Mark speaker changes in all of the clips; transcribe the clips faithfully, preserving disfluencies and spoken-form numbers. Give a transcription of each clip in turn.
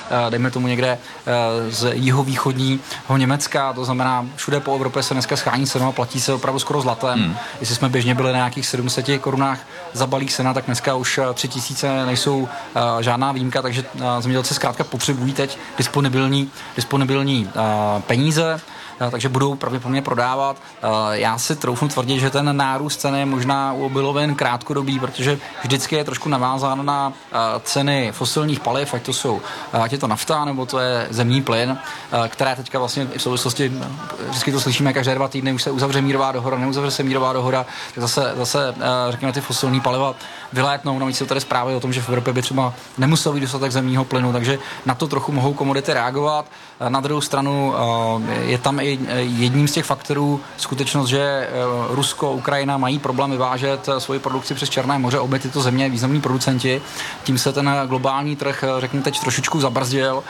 Speaker 1: dejme tomu někde z jihovýchodního Německa, to znamená, všude po Evropě se dneska schání seno a platí se opravdu skoro zlatem. Hmm. Jestli jsme běžně byli na nějakých sedm set korunách za balík sena, tak dneska už tři tisíce nejsou žádná výjimka, takže zemědělci zkrátka potřebují teď disponibilní, disponibilní peníze, takže budou pravděpodobně prodávat. Já si troufnu tvrdit, že ten nárůst ceny je možná u obilovin krátkodobý, protože vždycky je trošku navázán na ceny fosilních paliv, ať to jsou, ať je to nafta, nebo to je zemní plyn, které teďka vlastně v souvislosti, vždycky to slyšíme každé dva týdny, už se uzavře mírová dohoda, neuzavře se mírová dohoda, tak zase, zase řekněme, ty fosilní paliva vylétnou. Navíc jsou tady zprávy o tom, že v Evropě by třeba nemusel být dostatek zemního plynu, takže na to trochu mohou komodity reagovat. Na druhou stranu je tam i jedním z těch faktorů skutečnost, že Rusko, Ukrajina mají problém vyvážet svoji produkci přes Černé moře, obě tyto země významní producenti. Tím se ten globální trh, řekněme, teď trošičku zabrzdil,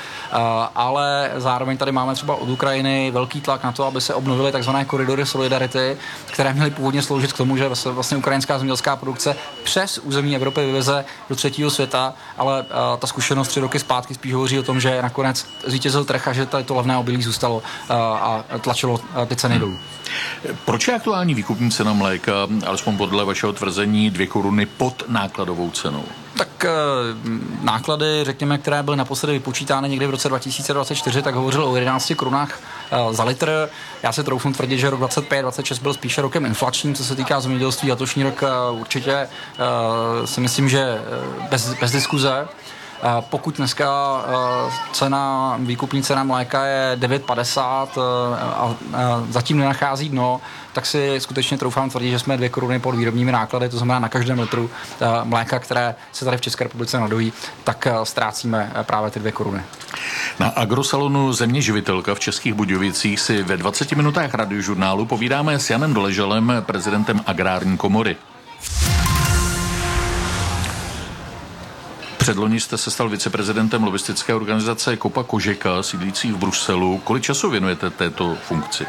Speaker 1: ale zároveň tady máme třeba od Ukrajiny velký tlak na to, aby se obnovily takzvané koridory solidarity, které měly původně sloužit k tomu, že vlastně ukrajinská zemědělská produkce přes území Evropy vyveze do třetího světa, ale ta zkušenost tři roky zpátky spíš hovoří o tom, že nakonec zvítězil trh a že tady to levné obilí zůstalo a tlačilo ty ceny dolů.
Speaker 2: Proč je aktuální výkupní cena mléka, alespoň podle vašeho tvrzení, dvě koruny pod nákladovou cenou?
Speaker 1: Tak náklady, řekněme, které byly naposledy vypočítány někdy v roce dva tisíce dvacet čtyři, tak hovořil o jedenácti korunách za litr. Já se troufnu tvrdit, že rok dvacet pět dvacet šest byl spíše rokem inflačním, co se týká zemědělství. Letošní rok určitě si myslím, že bez, bez diskuze. Pokud dneska cena, výkupní cena mléka je devět padesát a zatím nenachází dno, tak si skutečně troufám tvrdit, že jsme dvě koruny pod výrobními náklady, to znamená na každém litru mléka, které se tady v České republice nadojí, tak ztrácíme právě ty dvě koruny.
Speaker 2: Na agrosalonu Země živitelka v Českých Budějovicích si ve dvaceti minutách radiožurnálu povídáme s Janem Doležalem, prezidentem Agrární komory. Předloni jste se stal viceprezidentem lobistické organizace Kopa Kožeka, sídlící v Bruselu. Kolik času věnujete této funkci?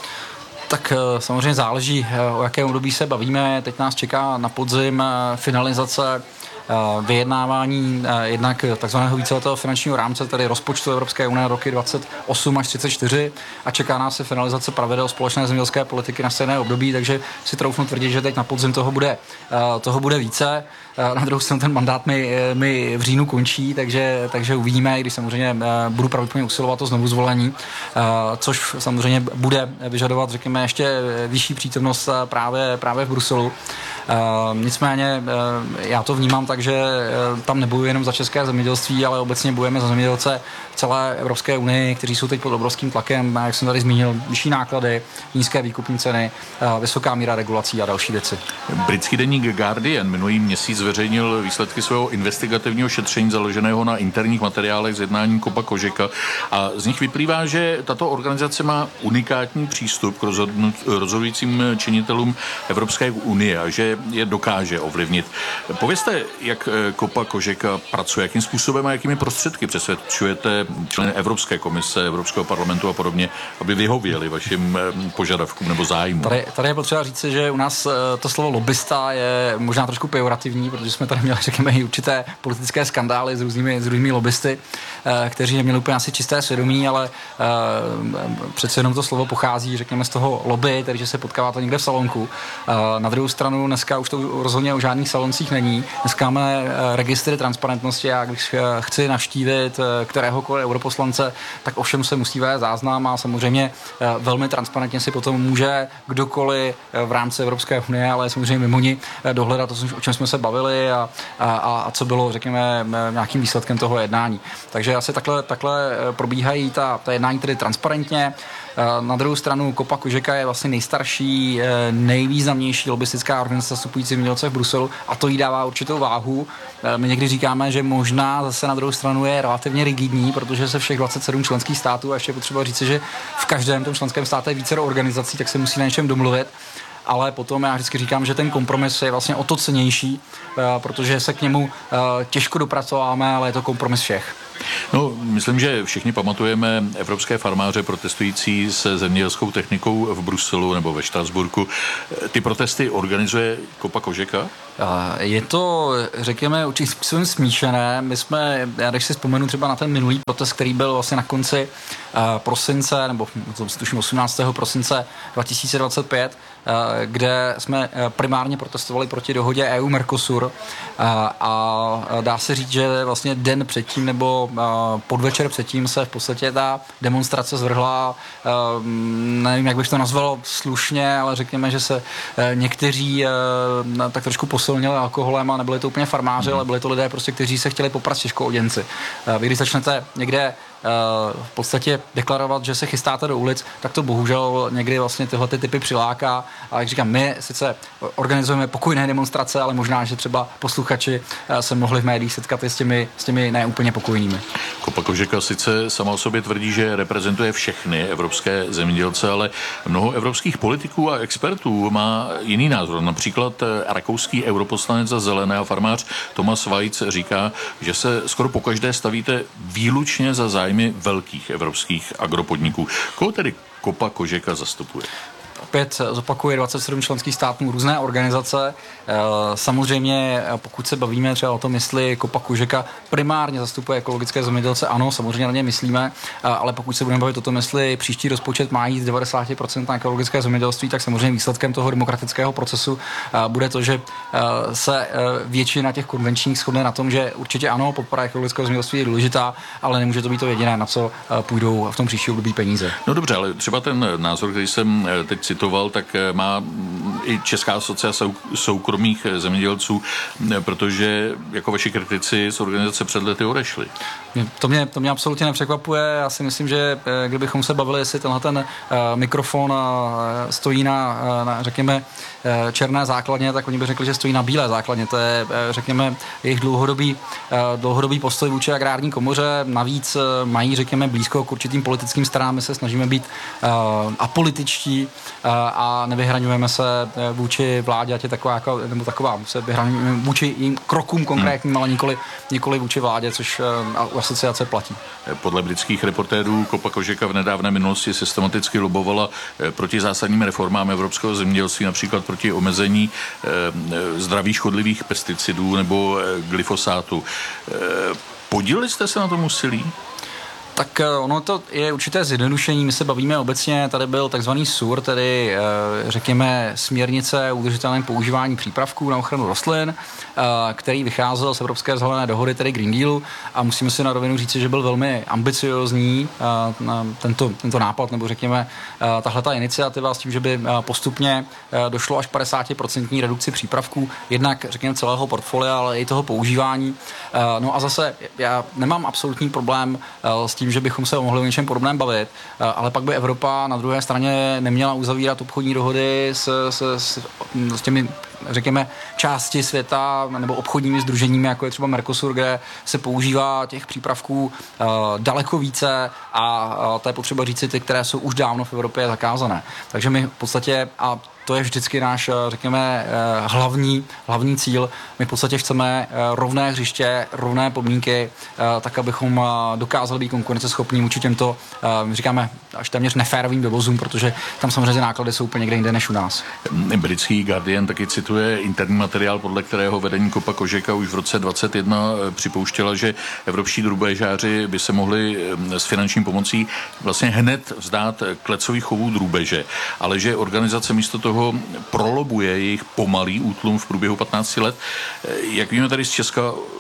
Speaker 1: Tak samozřejmě záleží, o jakém období se bavíme. Teď nás čeká na podzim finalizace vyjednávání jednak takzvaného víceletého finančního rámce, tedy rozpočtu Evropské unie roky dvacet osm až třicet čtyři a čeká nás se finalizace pravidel společné zemědělské politiky na stejné období, takže si troufnu tvrdit, že teď na podzim toho bude, toho bude více. Na druhou stranu ten mandát mi, mi v říjnu končí, takže, takže uvidíme, když samozřejmě budu pravděpodobně usilovat o znovu zvolení, což samozřejmě bude vyžadovat, řekněme, ještě vyšší přítomnost právě, právě v Bruselu. Uh, nicméně uh, já to vnímám tak, že uh, tam nebojuji jenom za české zemědělství, ale obecně bojujeme za zemědělce v celé Evropské unii, kteří jsou teď pod obrovským tlakem, jak jsem tady zmínil, vyšší náklady, nízké výkupní ceny, uh, vysoká míra regulací a další věci.
Speaker 2: Britský deník Guardian minulý měsíc zveřejnil výsledky svého investigativního šetření založeného na interních materiálech z jednání Kopa Kožeka a z nich vyplývá, že tato organizace má unikátní přístup k rozhodujícím činitelům Evropské unie a že je dokáže ovlivnit. Povězte, jak Kopa Kožeka pracuje, jakým způsobem a jakými prostředky přesvědčujete členy Evropské komise, Evropského parlamentu a podobně, aby vyhověli vašim požadavkům nebo zájmům.
Speaker 1: Tady, tady je potřeba říct, že u nás to slovo lobista je možná trošku pejorativní, protože jsme tady měli, řekněme, i určité politické skandály s různými, s různými lobbysty, kteří neměli úplně asi čisté svědomí, ale přece jenom to slovo pochází, řekněme, z toho lobby, tedy že se potkáváte někde v salonku. Na druhou stranu dneska už to rozhodně o žádných saloncích není. Dneska máme registry transparentnosti a když chci navštívit kteréhokoliv europoslance, tak ovšem se musí vést záznam a samozřejmě velmi transparentně si potom může kdokoliv v rámci Evropské unie, ale samozřejmě mimo ní dohledat to, o čem jsme se bavili a, a, a co bylo, řekněme, nějakým výsledkem toho jednání. Takže asi takhle, takhle probíhají ta, ta jednání tedy transparentně. Na druhou stranu Kopa Kožeka je vlastně nejstarší, nejvýznamnější lobbystická organizace zastupující zemědělce v Bruselu a to jí dává určitou váhu. My někdy říkáme, že možná zase na druhou stranu je relativně rigidní, protože se všech dvacet sedm členských států a ještě potřeba říct, že v každém tom členském státě je více organizací, tak se musí na něčem domluvit. Ale potom já vždycky říkám, že ten kompromis je vlastně o to cennější, protože se k němu těžko dopracováme, ale je to kompromis všech.
Speaker 2: No, myslím, že všichni pamatujeme evropské farmáře protestující se zemědělskou technikou v Bruselu nebo ve Štrasburku. Ty protesty organizuje Kopa Kožeka?
Speaker 1: Je to, řekněme, určitým způsobem smíšené. My jsme, já když si vzpomenu třeba na ten minulý protest, který byl vlastně na konci uh, prosince, nebo tuším osmnáctého prosince dva tisíce dvacet pět, uh, kde jsme primárně protestovali proti dohodě E U-Mercosur uh, a dá se říct, že vlastně den předtím nebo uh, podvečer předtím se v podstatě ta demonstrace zvrhla, uh, nevím, jak bych to nazval slušně, ale řekněme, že se uh, někteří uh, tak trošku posilnili alkoholem a nebyli to úplně farmáři, ale byli to lidé, prostě, kteří se chtěli poprat s těžkooděnci. Vy, když začnete někde v podstatě deklarovat, že se chystáte do ulic, tak to bohužel někdy vlastně tyhle ty typy přiláká. A jak říkám, my sice organizujeme pokojné demonstrace, ale možná, že třeba posluchači se mohli v médiích setkat i s těmi, s těmi neúplně pokojnými.
Speaker 2: Kopa Kožeka sice sama o sobě tvrdí, že reprezentuje všechny evropské zemědělce, ale mnoho evropských politiků a expertů má jiný názor. Například rakouský europoslanec za Zelené a farmář Thomas Weitz říká, že se skoro pokaždé stavíte výlučně za zájem velkých evropských agropodniků. Koho tedy Kopa Kožeka zastupuje?
Speaker 1: Opět zopakuje dvacet sedm členských států, různé organizace. Samozřejmě, pokud se bavíme třeba o tom, jestli Kopa Kožeka primárně zastupuje ekologické zemědělce, ano, samozřejmě na ně myslíme, ale pokud se budeme bavit o tom, jestli příští rozpočet má jít z devadesát procent na ekologické zemědělství, tak samozřejmě výsledkem toho demokratického procesu bude to, že se většina těch konvenčních shodne na tom, že určitě ano, podpora ekologického zemědělství je důležitá, ale nemůže to být to jediné, na co půjdou v tom příští období peníze.
Speaker 2: No dobře, ale třeba ten názor, který jsem teď citoval, tak má i Česká asociace soukromých zemědělců, protože jako vaši kritici z organizace před lety odešli.
Speaker 1: To mě, to mě absolutně nepřekvapuje. Já si myslím, že kdybychom se bavili, jestli tenhle ten uh, mikrofon uh, stojí na, uh, na, řekněme, uh, černé základně, tak oni by řekli, že stojí na bílé základně. To je, uh, řekněme, jejich dlouhodobý, uh, dlouhodobý postoj vůči agrární komoře. Navíc uh, mají, řekněme, blízko k určitým politickým stranám. My se snažíme být uh, apolitičtí uh, a nevyhraňujeme se vůči vládě, ať je taková, jako, nebo taková, se vyhraňujeme vůči jim krokům konkrétním, hmm. ale nikoli, nikoli vůči vládě, což uh, asociace platí.
Speaker 2: Podle britských reportérů Kopa Kožeka v nedávné minulosti systematicky lobovala proti zásadním reformám evropského zemědělství, například proti omezení eh, zdravých škodlivých pesticidů nebo eh, glyfosátu. Eh, podíleli jste se na tom úsilí?
Speaker 1: Tak ono to je určité zjednodušení. My se bavíme obecně, tady byl takzvaný S U R, tedy řekněme směrnice o udržitelném používání přípravků na ochranu rostlin, který vycházel z Evropské zelené dohody, tedy Green Dealu, a musíme si na rovinu říci, že byl velmi ambiciozní tento, tento nápad, nebo řekněme tahleta iniciativa s tím, že by postupně došlo až padesát procent redukci přípravků, jednak řekněme celého portfolia, ale i toho používání. No a zase já nemám absolutní problém s tím, že bychom se mohli o něčem podobném bavit, ale pak by Evropa na druhé straně neměla uzavírat obchodní dohody s, s, s, s těmi, řekněme, části světa nebo obchodními sdruženími, jako je třeba Mercosur, kde se používá těch přípravků uh, daleko více a uh, to je potřeba říci ty, které jsou už dávno v Evropě zakázané. Takže my v podstatě, a to je vždycky náš, řekněme, hlavní, hlavní cíl. My v podstatě chceme rovné hřiště, rovné podmínky, tak abychom dokázali být konkurenceschopní vůči těmto, my říkáme, až téměř neférovým dovozům, protože tam samozřejmě náklady jsou úplně někde jinde než u nás.
Speaker 2: Britský Guardian taky cituje interní materiál, podle kterého vedení Kopa Kožeka už v roce dvacet jedna připouštěla, že evropští drůbežáři by se mohli s finanční pomocí vlastně hned vzdát klecových chovů drůbeže, ale že organizace místo toho prolobuje jejich pomalý útlum v průběhu patnácti let. Jak víme tady z Česka,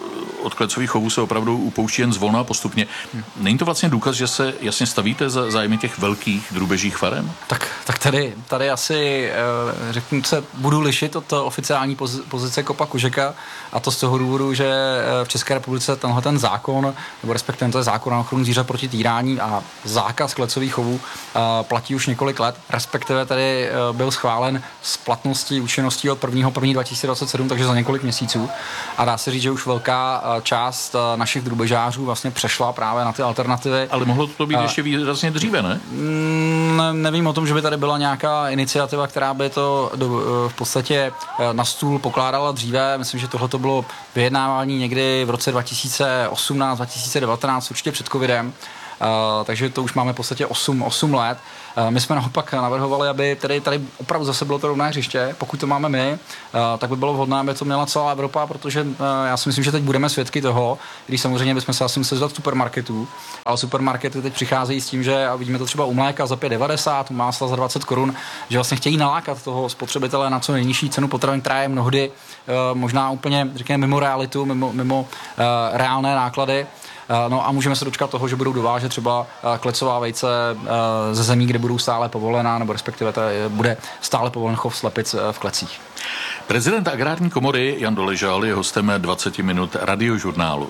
Speaker 2: od klecových chovů se opravdu upouští jen zvolna a postupně. Není to vlastně důkaz, že se jasně stavíte za zájmy těch velkých drůbežích farem?
Speaker 1: Tak, tak tady, tady asi řeknu se, budu lišit od oficiální pozice Kopa Kožeka, a to z toho důvodu, že v České republice tenhle ten zákon, nebo respektive to je zákon na ochranu zvířat proti týrání a zákaz klecových chovů platí už několik let, respektive tady byl schválen s platností účinností od prvního prvního dva tisíce dvacet sedm, takže za několik měsíců. A dá se říct, že už velká část našich drůbežářů vlastně přešla právě na ty alternativy.
Speaker 2: Ale mohlo to být ještě výrazně dříve, ne?
Speaker 1: Ne, nevím o tom, že by tady byla nějaká iniciativa, která by to do, v podstatě na stůl pokládala dříve. Myslím, že tohle to bylo vyjednávání někdy v roce dva tisíce osmnáct dva tisíce devatenáct, určitě před covidem. Uh, takže to už máme v podstatě osm let. Uh, my jsme naopak navrhovali, aby tady, tady opravdu zase bylo to rovné hřiště. Pokud to máme my, uh, tak by bylo vhodné, aby to měla celá Evropa, protože uh, já si myslím, že teď budeme svědky toho, když samozřejmě bychom se asi museli zdat supermarketů, ale supermarkety teď přicházejí s tím, že a vidíme to třeba u mléka za pět devadesát, u másla za dvacet korun, že vlastně chtějí nalákat toho spotřebitele na co nejnižší cenu potravin, která je mnohdy uh, možná úplně, řekněme, mimo realitu, mimo, mimo uh, reálné náklady. No a můžeme se dočkat toho, že budou dovážet třeba klecová vejce ze zemí, kde budou stále povolená, nebo respektive bude stále povolen chov slepic v klecích.
Speaker 2: Prezident Agrární komory Jan Doležal je hostem dvacet minut radiožurnálu.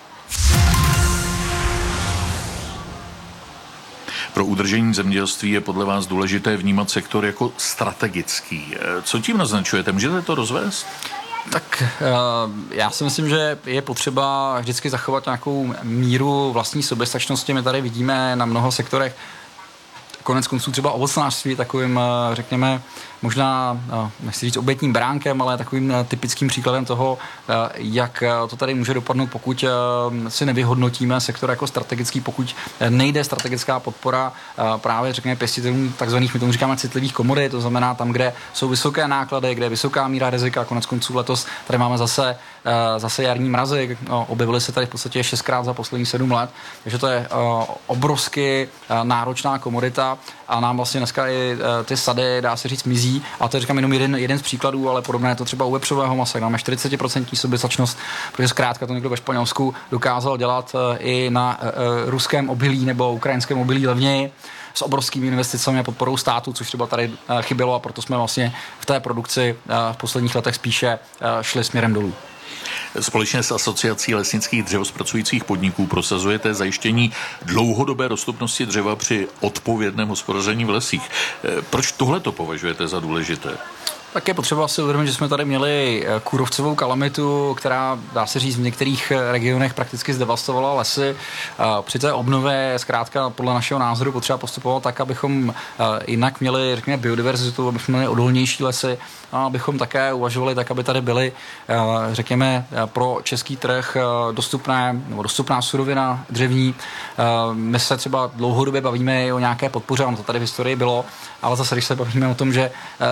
Speaker 2: Pro udržení zemědělství je podle vás důležité vnímat sektor jako strategický. Co tím naznačujete? Můžete to rozvést?
Speaker 1: Tak já si myslím, že je potřeba vždycky zachovat nějakou míru vlastní soběstačnosti. My tady vidíme na mnoha sektorech, konec konců třeba ovocnářství takovým, řekněme, možná, nechci říct obětním bránkem, ale takovým typickým příkladem toho, jak to tady může dopadnout, pokud si nevyhodnotíme sektor jako strategický, pokud nejde strategická podpora právě, řekněme, pěstitelům takzvaných, my tomu říkáme, citlivých komodit, to znamená tam, kde jsou vysoké náklady, kde je vysoká míra rizika. Konec konců letos tady máme zase, zase jarní mrazy, objevily se tady v podstatě šestkrát za poslední sedm let, takže to je obrovsky náročná komodita a nám vlastně dneska i ty sady, dá se říct, mizí. A to je, říkám, jenom jeden, jeden z příkladů, ale podobné je to třeba u vepřového masa, máme čtyřicet procent soběstačnost, protože zkrátka to někdo ve Španělsku dokázal dělat i na uh, ruském obilí nebo ukrajinském obilí levněji s obrovskými investicemi a podporou státu, což třeba tady uh, chybělo a proto jsme vlastně v té produkci uh, v posledních letech spíše uh, šli směrem dolů.
Speaker 2: Společně s Asociací lesnických dřevozpracujících podniků prosazujete zajištění dlouhodobé dostupnosti dřeva při odpovědném hospodaření v lesích. Proč tohle to považujete za důležité?
Speaker 1: Tak je potřeba si uvědomit, že jsme tady měli kůrovcovou kalamitu, která, dá se říct, v některých regionech prakticky zdevastovala lesy. Při té obnově zkrátka podle našeho názoru potřeba postupovat tak, abychom jinak měli, řekněme, biodiverzitu, abychom měli odolnější lesy a abychom také uvažovali tak, aby tady byly, řekněme, pro český trh dostupné, nebo dostupná surovina dřevní. My se třeba dlouhodobě bavíme o nějaké podpoře, ono to tady v historii bylo, ale zase, když se bavíme o tom, že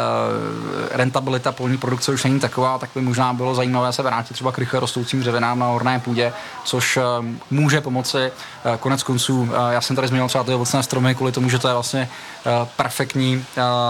Speaker 1: rentabilita polní produkce už není taková, tak by možná bylo zajímavé se vrátit třeba k rychle rostoucím dřevinám na orné půdě, což může pomoci. Konec konců, já jsem tady zmínil třeba ty ovocné stromy, kvůli tomu, že to je vlastně perfektní,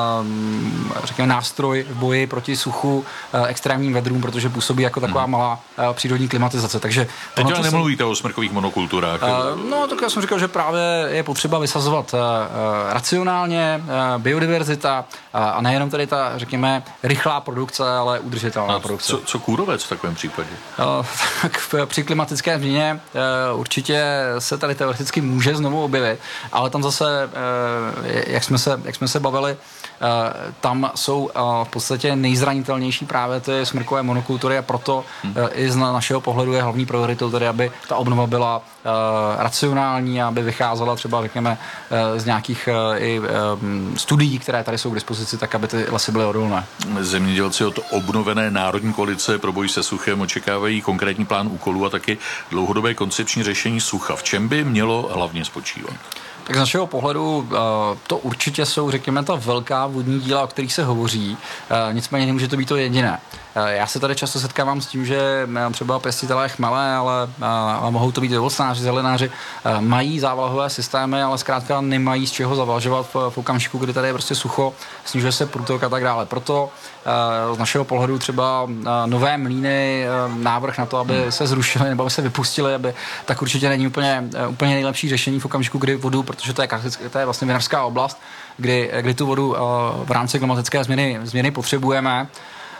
Speaker 1: řekněme, nástroj v boji proti suchu, extrémním vedrům, protože působí jako taková malá přírodní klimatizace. Takže
Speaker 2: teď ale nemluvíte o smrkových monokulturách.
Speaker 1: No, tak já jsem říkal, že právě je potřeba vysazovat racionálně, biodiverzita a nejenom tady ta, řekněme, rychlá produkce, ale udržitelná produkce.
Speaker 2: Co, co kůrovec v takovém případě?
Speaker 1: Uh, tak při klimatické změně uh, určitě se tady teoreticky může znovu objevit, ale tam zase, uh, jak, jsme se, jak jsme se bavili, uh, tam jsou uh, v podstatě nejzranitelnější právě ty smrkové monokultury a proto hmm. uh, i z našeho pohledu je hlavní prioritou tedy, aby ta obnova byla uh, racionální a aby vycházela třeba, řekněme, uh, z nějakých uh, i uh, studií, které tady jsou k dispozici, tak aby ty lesy byly odolné.
Speaker 2: Zemědělci od obnovené národní koalice pro boj se suchem očekávají konkrétní plán úkolů a taky dlouhodobé koncepční řešení sucha. V čem by mělo hlavně spočívat?
Speaker 1: Tak z našeho pohledu to určitě jsou, řekněme, ta velká vodní díla, o kterých se hovoří, nicméně nemůže to být to jediné. Já se tady často setkávám s tím, že třeba pěstitelé chmele, ale, ale mohou to být i ovocnáři, zelenáři, mají závlahové systémy, ale zkrátka nemají z čeho zavlažovat v, v okamžiku, kdy tady je prostě sucho, snižuje se průtok a tak dále. Proto z našeho pohledu třeba nové mlýny, návrh na to, aby se zrušily nebo aby se vypustily, aby, tak určitě není úplně, úplně nejlepší řešení v okamžiku, kdy vodu, protože to je, to je vlastně vinařská oblast, kdy, kdy tu vodu v rámci klimatické změny, změny potřebujeme.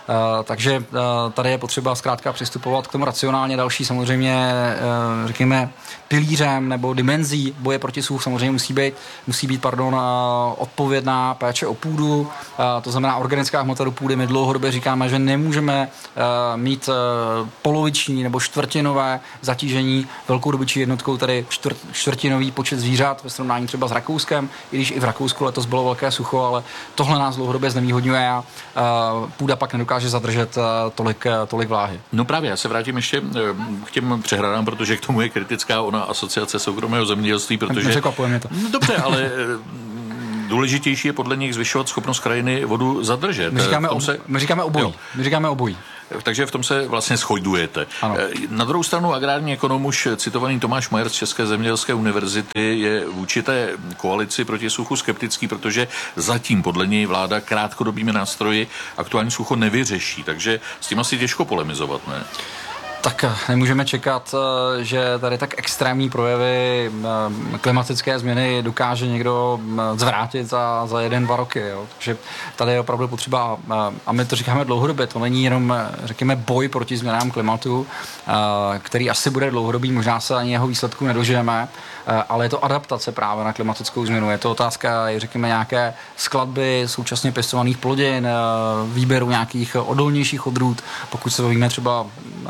Speaker 1: Takže tady je potřeba zkrátka přistupovat k tomu racionálně. Další samozřejmě, řekněme, pilířem nebo dimenzí boje proti suchu samozřejmě musí být, musí být pardon, odpovědná péče o půdu, to znamená organická hmota do půdy. My dlouhodobě říkáme, že nemůžeme mít poloviční nebo čtvrtinové zatížení velkou dobytčí jednotkou, tedy čtvrt, čtvrtinový počet zvířat ve srovnání třeba s Rakouskem, i když i v Rakousku letos bylo velké sucho, ale tohle nás dlouhodobě znevýhodňuje a půda pak nedokáže zadržet tolik, tolik vláhy.
Speaker 2: No právě, já se vrátím ještě k těm přehradám, protože k tomu je kritická ona asociace soukromého zemědělství, protože...
Speaker 1: Nepřekvapuje mě to.
Speaker 2: No, dobře, ale důležitější je podle nich zvyšovat schopnost krajiny vodu zadržet.
Speaker 1: My říkáme, ob...
Speaker 2: se...
Speaker 1: My říkáme obojí. Jo. My říkáme obojí.
Speaker 2: Takže v tom se vlastně shodujete. Ano. Na druhou stranu agrární ekonom už citovaný Tomáš Majer z České zemědělské univerzity je vůči té koalici proti suchu skeptický, protože zatím podle něj vláda krátkodobými nástroji aktuální sucho nevyřeší. Takže s tím asi těžko polemizovat, ne?
Speaker 1: Tak nemůžeme čekat, že tady tak extrémní projevy klimatické změny dokáže někdo zvrátit za, za jeden, dva roky. Jo. Takže tady je opravdu potřeba, a my to říkáme dlouhodobě, to není jenom, řekněme, boj proti změnám klimatu, který asi bude dlouhodobý, možná se ani jeho výsledku nedožijeme, ale je to adaptace právě na klimatickou změnu. Je to otázka, řekněme, nějaké skladby současně pěstovaných plodin, výběru nějakých odolnějších odrůd, pokud se bavíme třeba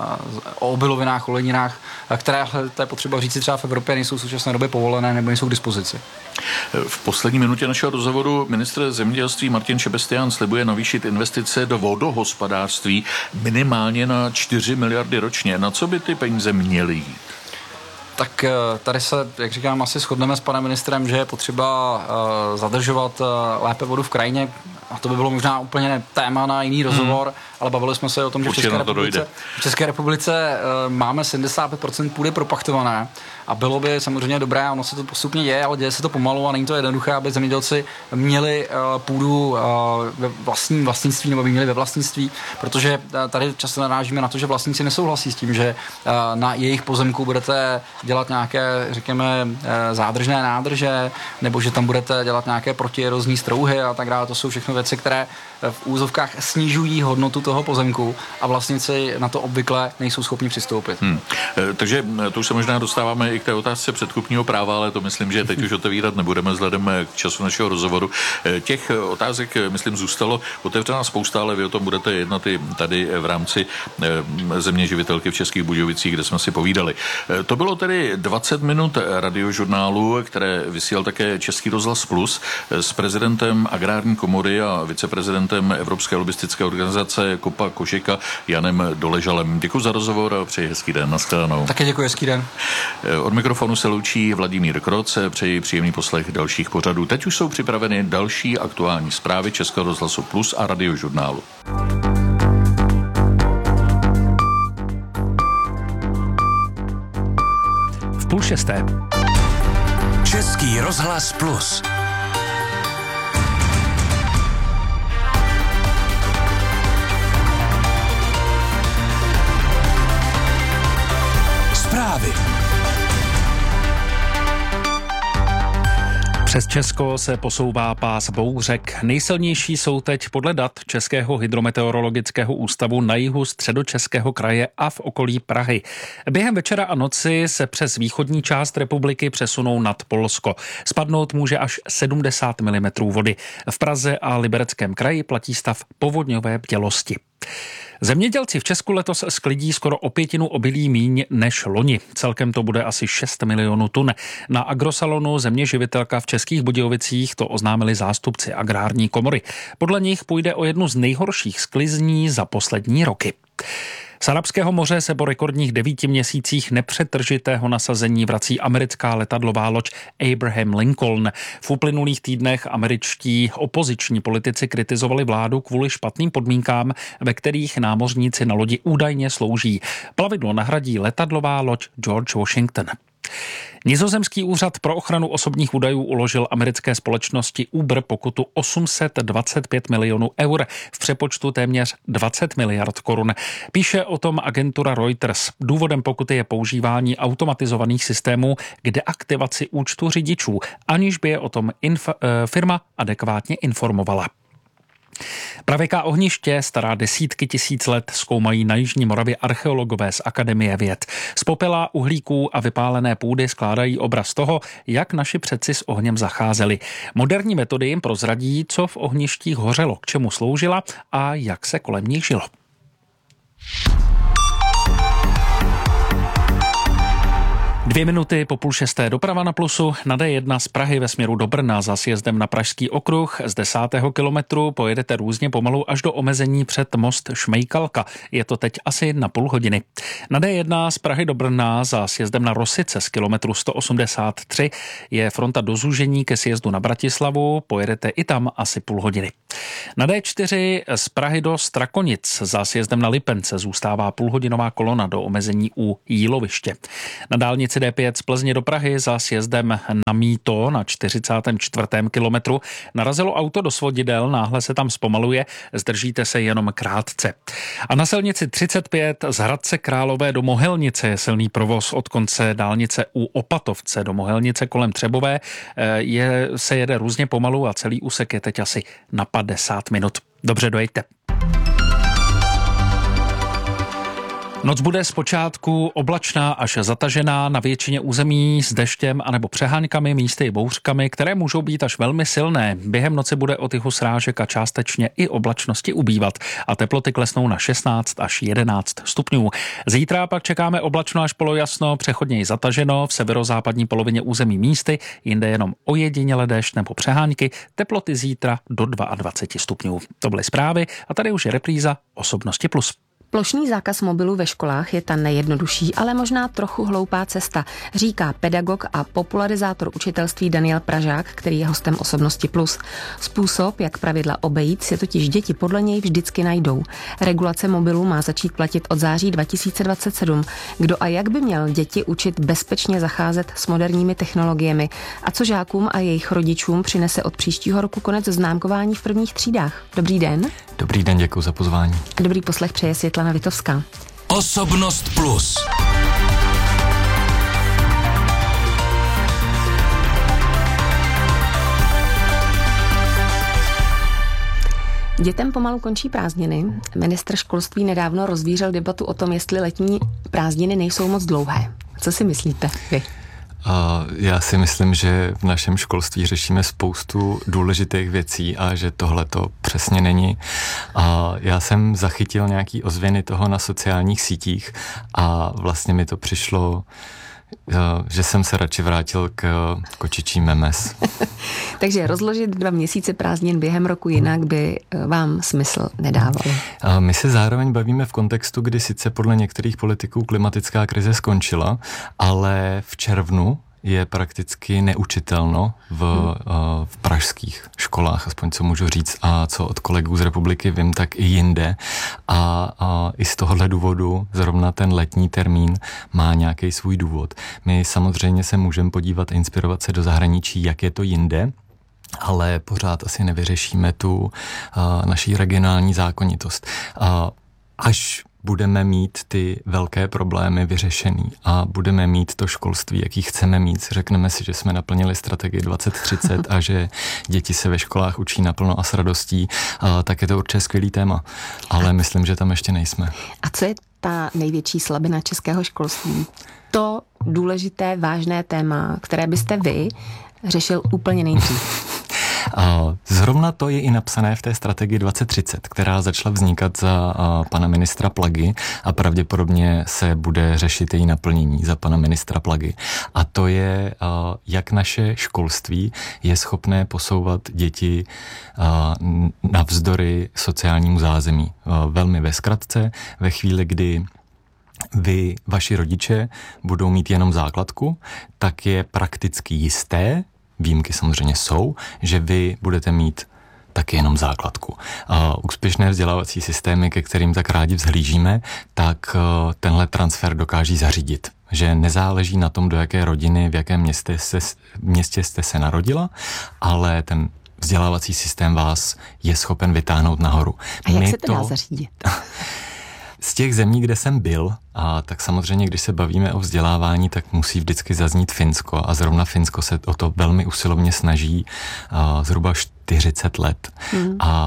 Speaker 1: o obilovinách, oleninách, které, to je potřeba říct, třeba v Evropě nejsou v současné době povolené nebo nejsou k dispozici.
Speaker 2: V poslední minutě našeho rozhovoru ministr zemědělství Martin Šebestián slibuje navýšit investice do vodohospodářství minimálně na čtyři miliardy ročně. Na co by ty peníze měly jít?
Speaker 1: Tak tady se, jak říkám, asi shodneme s panem ministrem, že je potřeba uh, zadržovat uh, lépe vodu v krajině. A to by bylo možná úplně téma na jiný rozhovor, hmm. ale bavili jsme se o tom, že v České republice, v České republice uh, máme sedmdesát pět procent půdy propachtované a bylo by samozřejmě dobré, ono se to postupně děje, ale děje se to pomalu a není to jednoduché, aby zemědělci měli uh, půdu uh, ve vlastním vlastnictví nebo by měli ve vlastnictví, protože uh, tady často narážíme na to, že vlastníci nesouhlasí s tím, že uh, na jejich pozemku budete dělat nějaké, řekněme, uh, zádržné nádrže, nebo že tam budete dělat nějaké protierozní strouhy a tak dále. To jsou všechno věci, které v úzovkách snižují hodnotu toho pozemku a vlastníci na to obvykle nejsou schopni přistoupit. Hmm.
Speaker 2: E, takže to už se možná dostáváme i k té otázce předkupního práva, ale to myslím, že teď už otevírat nebudeme vzhledem k času našeho rozhovoru. E, těch otázek, myslím, zůstalo otevřená spousta, ale vy o tom budete jednat i tady v rámci e, Země živitelky v Českých Budějovicích, kde jsme si povídali. E, to bylo tedy dvacet minut radiožurnálu, které vysílal také Český rozhlas Plus s prezidentem Agrární komory a viceprezidentem Evropské lobistické organizace Kopa Kožeka Janem Doležalem. Děkuji za rozhovor a přeji hezký den. Naschledanou.
Speaker 1: Také děkuji, hezký den.
Speaker 2: Od mikrofonu se loučí Vladimír Kroc, přeji příjemný poslech dalších pořadů. Teď už jsou připraveny další aktuální zprávy Českého rozhlasu Plus a radiožurnálu.
Speaker 3: V půl šesté.
Speaker 4: Český rozhlas Plus. Zprávy.
Speaker 3: Přes Česko se posouvá pás bouřek. Nejsilnější jsou teď podle dat Českého hydrometeorologického ústavu na jihu Středočeského kraje a v okolí Prahy. Během večera a noci se přes východní část republiky přesunou nad Polsko. Spadnout může až sedmdesát milimetrů vody. V Praze a Libereckém kraji platí stav povodňové bdělosti. Zemědělci v Česku letos sklidí skoro o pětinu obilí míň než loni. Celkem to bude asi šest milionů tun. Na agrosalonu Země živitelka v Českých Budějovicích to oznámili zástupci Agrární komory. Podle nich půjde o jednu z nejhorších sklizní za poslední roky. Z Arabského moře se po rekordních devíti měsících nepřetržitého nasazení vrací americká letadlová loď Abraham Lincoln. V uplynulých týdnech američtí opoziční politici kritizovali vládu kvůli špatným podmínkám, ve kterých námořníci na lodi údajně slouží. Plavidlo nahradí letadlová loď George Washington. Nizozemský úřad pro ochranu osobních údajů uložil americké společnosti Uber pokutu osm set dvacet pět milionů eur, v přepočtu téměř dvacet miliard korun. Píše o tom agentura Reuters. Důvodem pokuty je používání automatizovaných systémů k deaktivaci účtu řidičů, aniž by je o tom inf- firma adekvátně informovala. Pravěká ohniště, stará desítky tisíc let, zkoumají na jižní Moravě archeologové z Akademie věd. Z popela, uhlíků a vypálené půdy skládají obraz toho, jak naši předci s ohněm zacházeli. Moderní metody jim prozradí, co v ohništích hořelo, k čemu sloužila a jak se kolem nich žilo. Dvě minuty po půl šesté doprava na Plusu. Na D jedna z Prahy ve směru do Brna za sjezdem na Pražský okruh. Z desátého kilometru pojedete různě pomalu až do omezení před most Šmejkalka. Je to teď asi na půl hodiny. Na D jedna z Prahy do Brna za sjezdem na Rosice z kilometru sto osmdesát tři je fronta do zúžení ke sjezdu na Bratislavu. Pojedete i tam asi půl hodiny. Na D čtyři z Prahy do Strakonic za sjezdem na Lipence zůstává půlhodinová kolona do omezení u Jíloviště. Na dálnici D pět z Plzně do Prahy za sjezdem na Mýto na čtyřicátém čtvrtém kilometru narazilo auto do svodidel, náhle se tam zpomaluje, zdržíte se jenom krátce. A na silnici třicet pět z Hradce Králové do Mohelnice je silný provoz od konce dálnice u Opatovce do Mohelnice kolem Třebové. Je, se jede různě pomalu a celý úsek je teď asi na padesát minut. Dobře, dojďte. Noc bude zpočátku oblačná až zatažená, na většině území s deštěm anebo přeháňkami, místy i bouřkami, které můžou být až velmi silné. Během noci bude od jihu srážek a částečně i oblačnosti ubývat a teploty klesnou na šestnáct až jedenáct stupňů. Zítra pak čekáme oblačno až polojasno, přechodně i zataženo, v severozápadní polovině území místy, jinde jenom ojediněle déšť nebo přehánky, teploty zítra do dvacet dva stupňů. To byly zprávy a tady už je repríza Osobnosti plus.
Speaker 5: Plošný zákaz mobilu ve školách je ta nejjednodušší, ale možná trochu hloupá cesta, říká pedagog a popularizátor učitelství Daniel Pražák, který je hostem Osobnosti plus. Způsob, jak pravidla obejít, si totiž děti podle něj vždycky najdou. Regulace mobilu má začít platit od září dva tisíce dvacet sedm. Kdo a jak by měl děti učit bezpečně zacházet s moderními technologiemi? A co žákům a jejich rodičům přinese od příštího roku konec známkování v prvních třídách? Dobrý den.
Speaker 6: Dobrý den, děkuji za pozvání.
Speaker 5: Dobrý poslech přeje Světlana Vitovská.
Speaker 4: Osobnost plus.
Speaker 5: Dětem pomalu končí prázdniny. Ministr školství nedávno rozvířil debatu o tom, jestli letní prázdniny nejsou moc dlouhé. Co si myslíte vy?
Speaker 6: Já si myslím, že v našem školství řešíme spoustu důležitých věcí a že tohle to přesně není. Já jsem zachytil nějaký ozvěny toho na sociálních sítích a vlastně mi to přišlo, že jsem se radši vrátil k kočičí memes.
Speaker 5: Takže rozložit dva měsíce prázdnin během roku jinak by vám smysl nedávalo.
Speaker 6: My se zároveň bavíme v kontextu, kdy sice podle některých politiků klimatická krize skončila, ale v červnu je prakticky neučitelno v, hmm. v pražských školách, aspoň co můžu říct, a co od kolegů z republiky vím, tak i jinde. A, a i z tohohle důvodu zrovna ten letní termín má nějaký svůj důvod. My samozřejmě se můžeme podívat a inspirovat se do zahraničí, jak je to jinde, ale pořád asi nevyřešíme tu uh, naší regionální zákonitost. Uh, až budeme mít ty velké problémy vyřešený a budeme mít to školství, jaký chceme mít. Řekneme si, že jsme naplnili strategii dvacet třicet a že děti se ve školách učí naplno a s radostí, a tak je to určitě skvělý téma. Ale myslím, že tam ještě nejsme.
Speaker 5: A co je ta největší slabina českého školství? To důležité, vážné téma, které byste vy řešil úplně nejdřív.
Speaker 6: Zrovna to je i napsané v té strategii dvacet třicet, která začala vznikat za pana ministra Plagy a pravděpodobně se bude řešit její naplnění za pana ministra Plagy. A to je, jak naše školství je schopné posouvat děti navzdory sociálnímu zázemí. Velmi ve zkratce, ve chvíli, kdy vy, vaši rodiče, budou mít jenom základku, tak je prakticky jisté, výjimky samozřejmě jsou, že vy budete mít taky jenom základku. Uh, úspěšné vzdělávací systémy, ke kterým tak rádi vzhlížíme, tak uh, tenhle transfer dokáží zařídit. Že nezáleží na tom, do jaké rodiny, v jakém městě, se, městě jste se narodila, ale ten vzdělávací systém vás je schopen vytáhnout nahoru.
Speaker 5: A jak
Speaker 6: My
Speaker 5: se to dá zařídit?
Speaker 6: Z těch zemí, kde jsem byl, a tak samozřejmě, když se bavíme o vzdělávání, tak musí vždycky zaznít Finsko a zrovna Finsko se o to velmi usilovně snaží a, zhruba čtyřicet let. Hmm. A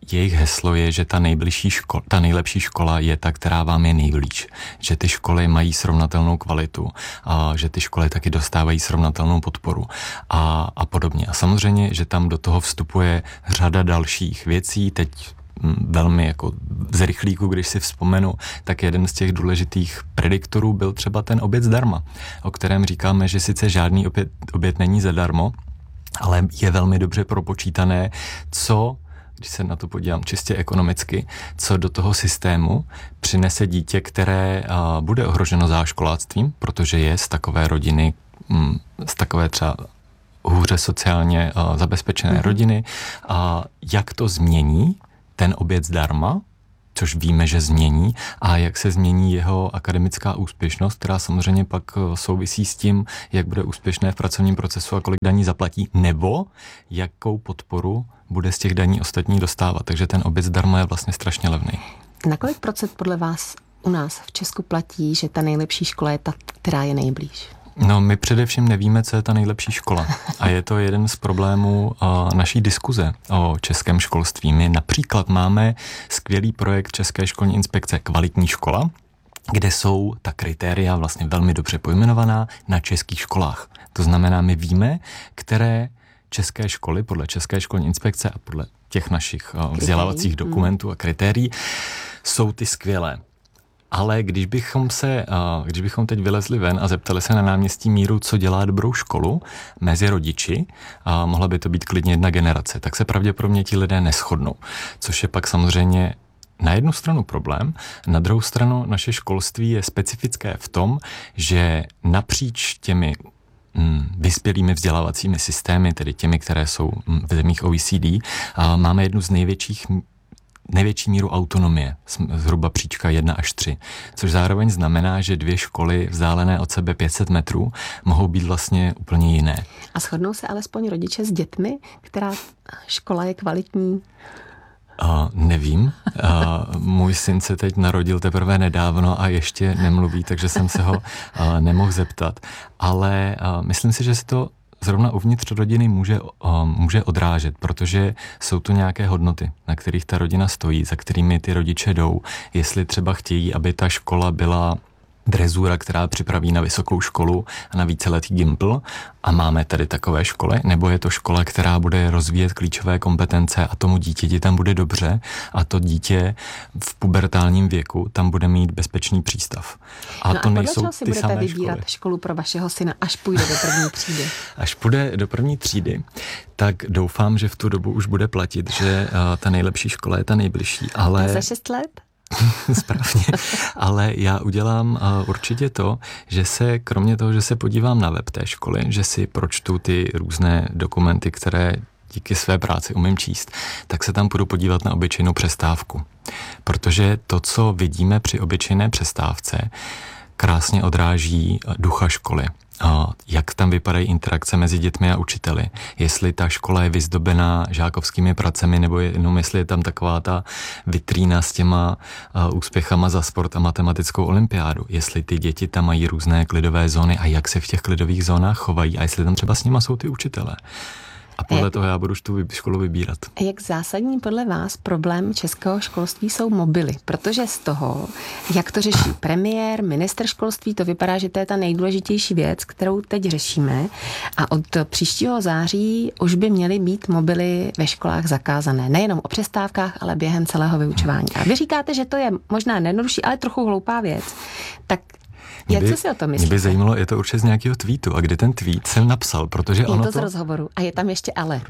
Speaker 6: jejich heslo je, že ta nejbližší škola, ta nejlepší škola je ta, která vám je nejblíž. Že ty školy mají srovnatelnou kvalitu, a že ty školy taky dostávají srovnatelnou podporu a, a podobně. A samozřejmě, že tam do toho vstupuje řada dalších věcí. Teď velmi jako z rychlíku, když si vzpomenu, tak jeden z těch důležitých prediktorů byl třeba ten oběd zdarma, o kterém říkáme, že sice žádný oběd, oběd není zadarmo, ale je velmi dobře propočítané, co, když se na to podívám čistě ekonomicky, co do toho systému přinese dítě, které a, bude ohroženo záškoláctvím, protože je z takové rodiny, m, z takové třeba hůře sociálně a, zabezpečené mm-hmm. rodiny, a jak to změní ten oběd zdarma, což víme, že změní, a jak se změní jeho akademická úspěšnost, která samozřejmě pak souvisí s tím, jak bude úspěšné v pracovním procesu a kolik daní zaplatí, nebo jakou podporu bude z těch daní ostatní dostávat. Takže ten oběd zdarma je vlastně strašně levný.
Speaker 5: Na kolik procent podle vás u nás v Česku platí, že ta nejlepší škola je ta, která je nejblíž?
Speaker 6: No, my především nevíme, co je ta nejlepší škola. A je to jeden z problémů uh, naší diskuze o českém školství. My například máme skvělý projekt České školní inspekce Kvalitní škola, kde jsou ta kritéria vlastně velmi dobře pojmenovaná na českých školách. To znamená, my víme, které české školy podle České školní inspekce a podle těch našich uh, vzdělávacích dokumentů a kritérií jsou ty skvělé. Ale když bychom se, když bychom teď vylezli ven a zeptali se na náměstí Míru, co dělá dobrou školu mezi rodiči, a mohla by to být klidně jedna generace, tak se pravděpodobně ti lidé neshodnou. Což je pak samozřejmě na jednu stranu problém, na druhou stranu naše školství je specifické v tom, že napříč těmi mm, vyspělými vzdělávacími systémy, tedy těmi, které jsou v zemích O E C D, máme jednu z největších největší míru autonomie, zhruba příčka jedna až tři, což zároveň znamená, že dvě školy vzdálené od sebe pět set metrů mohou být vlastně úplně jiné.
Speaker 5: A shodnou se alespoň rodiče s dětmi, která škola je kvalitní?
Speaker 6: Uh, nevím. Uh, můj syn se teď narodil teprve nedávno a ještě nemluví, takže jsem se ho uh, nemohl zeptat. Ale uh, myslím si, že se to zrovna uvnitř rodiny může, uh, může odrážet, protože jsou tu nějaké hodnoty, na kterých ta rodina stojí, za kterými ty rodiče jdou. Jestli třeba chtějí, aby ta škola byla drezura, která připraví na vysokou školu a na víceletý gimpl, a máme tady takové školy, nebo je to škola, která bude rozvíjet klíčové kompetence a tomu dítěti tam bude dobře a to dítě v pubertálním věku tam bude mít bezpečný přístav. A
Speaker 5: no
Speaker 6: to
Speaker 5: a
Speaker 6: nejsou
Speaker 5: podle čeho si
Speaker 6: ty
Speaker 5: budete
Speaker 6: samé
Speaker 5: vybírat
Speaker 6: školy.
Speaker 5: školu pro vašeho syna, až půjde do první třídy?
Speaker 6: Až půjde do první třídy, tak doufám, že v tu dobu už bude platit, že uh, ta nejlepší škola je ta nejbližší. Ale...
Speaker 5: A za šest let?
Speaker 6: Správně, ale já udělám uh, určitě to, že se, kromě toho, že se podívám na web té školy, že si pročtu ty různé dokumenty, které díky své práci umím číst, tak se tam půjdu podívat na obyčejnou přestávku. Protože to, co vidíme při obyčejné přestávce, krásně odráží ducha školy. Jak tam vypadají interakce mezi dětmi a učiteli. Jestli ta škola je vyzdobená žákovskými pracemi, nebo jenom jestli je tam taková ta vitrína s těma úspěchama za sport a matematickou olympiádu. Jestli ty děti tam mají různé klidové zóny a jak se v těch klidových zónách chovají a jestli tam třeba s nima jsou ty učitelé. A podle jak, toho já budu tu školu vybírat.
Speaker 5: Jak zásadní podle vás problém českého školství jsou mobily? Protože z toho, jak to řeší premiér, ministr školství, to vypadá, že to je ta nejdůležitější věc, kterou teď řešíme. A od příštího září už by měly být mobily ve školách zakázané. Nejenom o přestávkách, ale během celého vyučování. A vy říkáte, že to je možná nejednodušší, ale trochu hloupá věc. Tak jak
Speaker 6: by,
Speaker 5: co si o tom myslíte?
Speaker 6: Mě by zajímalo, je to určitě z nějakého tweetu. A kdy ten tweet jsem napsal, protože
Speaker 5: je
Speaker 6: ono
Speaker 5: to...
Speaker 6: to...
Speaker 5: z rozhovoru. A je tam ještě ale.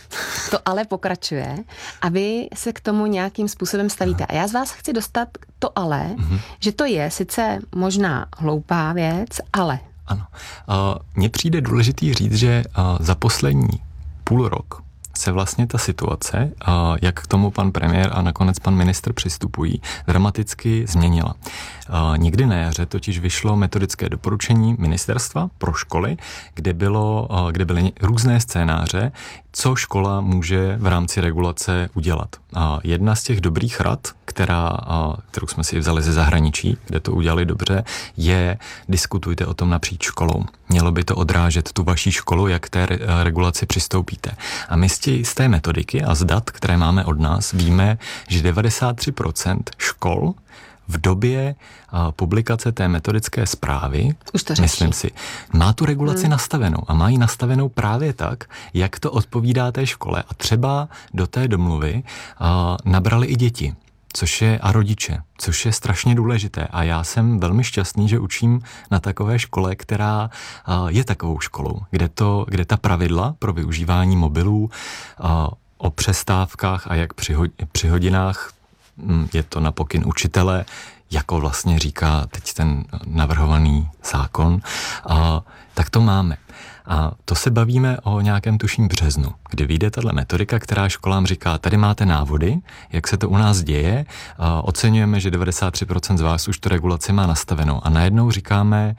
Speaker 5: To ale pokračuje a vy se k tomu nějakým způsobem stavíte. A já z vás chci dostat to ale, mm-hmm. že to je sice možná hloupá věc, ale.
Speaker 6: Ano. Mně přijde důležitý říct, že za poslední půl rok se vlastně ta situace, jak k tomu pan premiér a nakonec pan ministr přistupují, dramaticky změnila. Někdy na jaře totiž vyšlo metodické doporučení ministerstva pro školy, kde, bylo, kde byly různé scénáře, co škola může v rámci regulace udělat. jedna z těch dobrých rad, která, kterou jsme si vzali ze zahraničí, kde to udělali dobře, je diskutujte o tom napříč školou. Mělo by to odrážet tu vaší školu, jak k té regulaci přistoupíte. A my z té metodiky a z dat, které máme od nás, víme, že devadesát tři procent škol v době a, publikace té metodické zprávy, myslím si, má tu regulaci hmm. nastavenou a má ji nastavenou právě tak, jak to odpovídá té škole a třeba do té domluvy a, nabrali i děti, což je a rodiče, což je strašně důležité a já jsem velmi šťastný, že učím na takové škole, která a, je takovou školou, kde, to, kde ta pravidla pro využívání mobilů a, o přestávkách a jak při, při hodinách je to na pokyn učitele, jako vlastně říká teď ten navrhovaný zákon, a, tak to máme. A to se bavíme o nějakém tuším březnu, kdy vyjde tato metodika, která školám říká, tady máte návody, jak se to u nás děje, a oceňujeme, že devadesát tři procent z vás už tu regulaci má nastavenou. A najednou říkáme,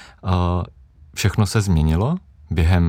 Speaker 6: a všechno se změnilo během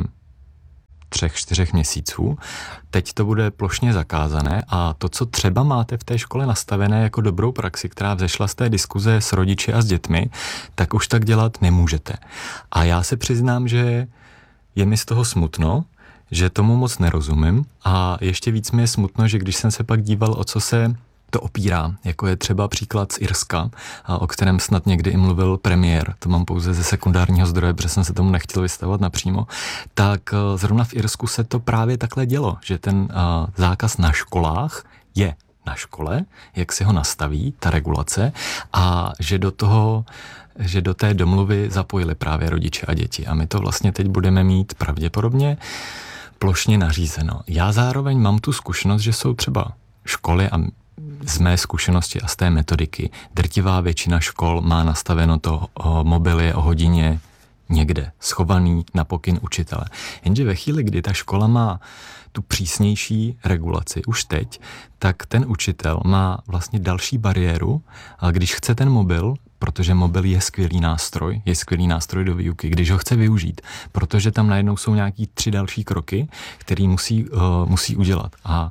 Speaker 6: třech, čtyřech měsíců. Teď to bude plošně zakázané a to, co třeba máte v té škole nastavené jako dobrou praxi, která vzešla z té diskuze s rodiči a s dětmi, tak už tak dělat nemůžete. A já se přiznám, že je mi z toho smutno, že tomu moc nerozumím a ještě víc mi je smutno, že když jsem se pak díval, o co se to opírá, jako je třeba příklad z Irska, o kterém snad někdy i mluvil premiér, to mám pouze ze sekundárního zdroje, protože jsem se tomu nechtěl vystavovat napřímo, tak zrovna v Irsku se to právě takhle dělo, že ten zákaz na školách je na škole, jak si ho nastaví, ta regulace, a že do toho že do té domluvy zapojili právě rodiče a děti. A my to vlastně teď budeme mít pravděpodobně plošně nařízeno. Já zároveň mám tu zkušenost, že jsou třeba školy a z mé zkušenosti a z té metodiky drtivá většina škol má nastaveno to o mobily o hodině někde schovaný na pokyn učitele. Jenže ve chvíli, kdy ta škola má tu přísnější regulaci už teď, tak ten učitel má vlastně další bariéru, a když chce ten mobil, protože mobil je skvělý nástroj, je skvělý nástroj do výuky, když ho chce využít, protože tam najednou jsou nějaký tři další kroky, který musí, uh, musí udělat. A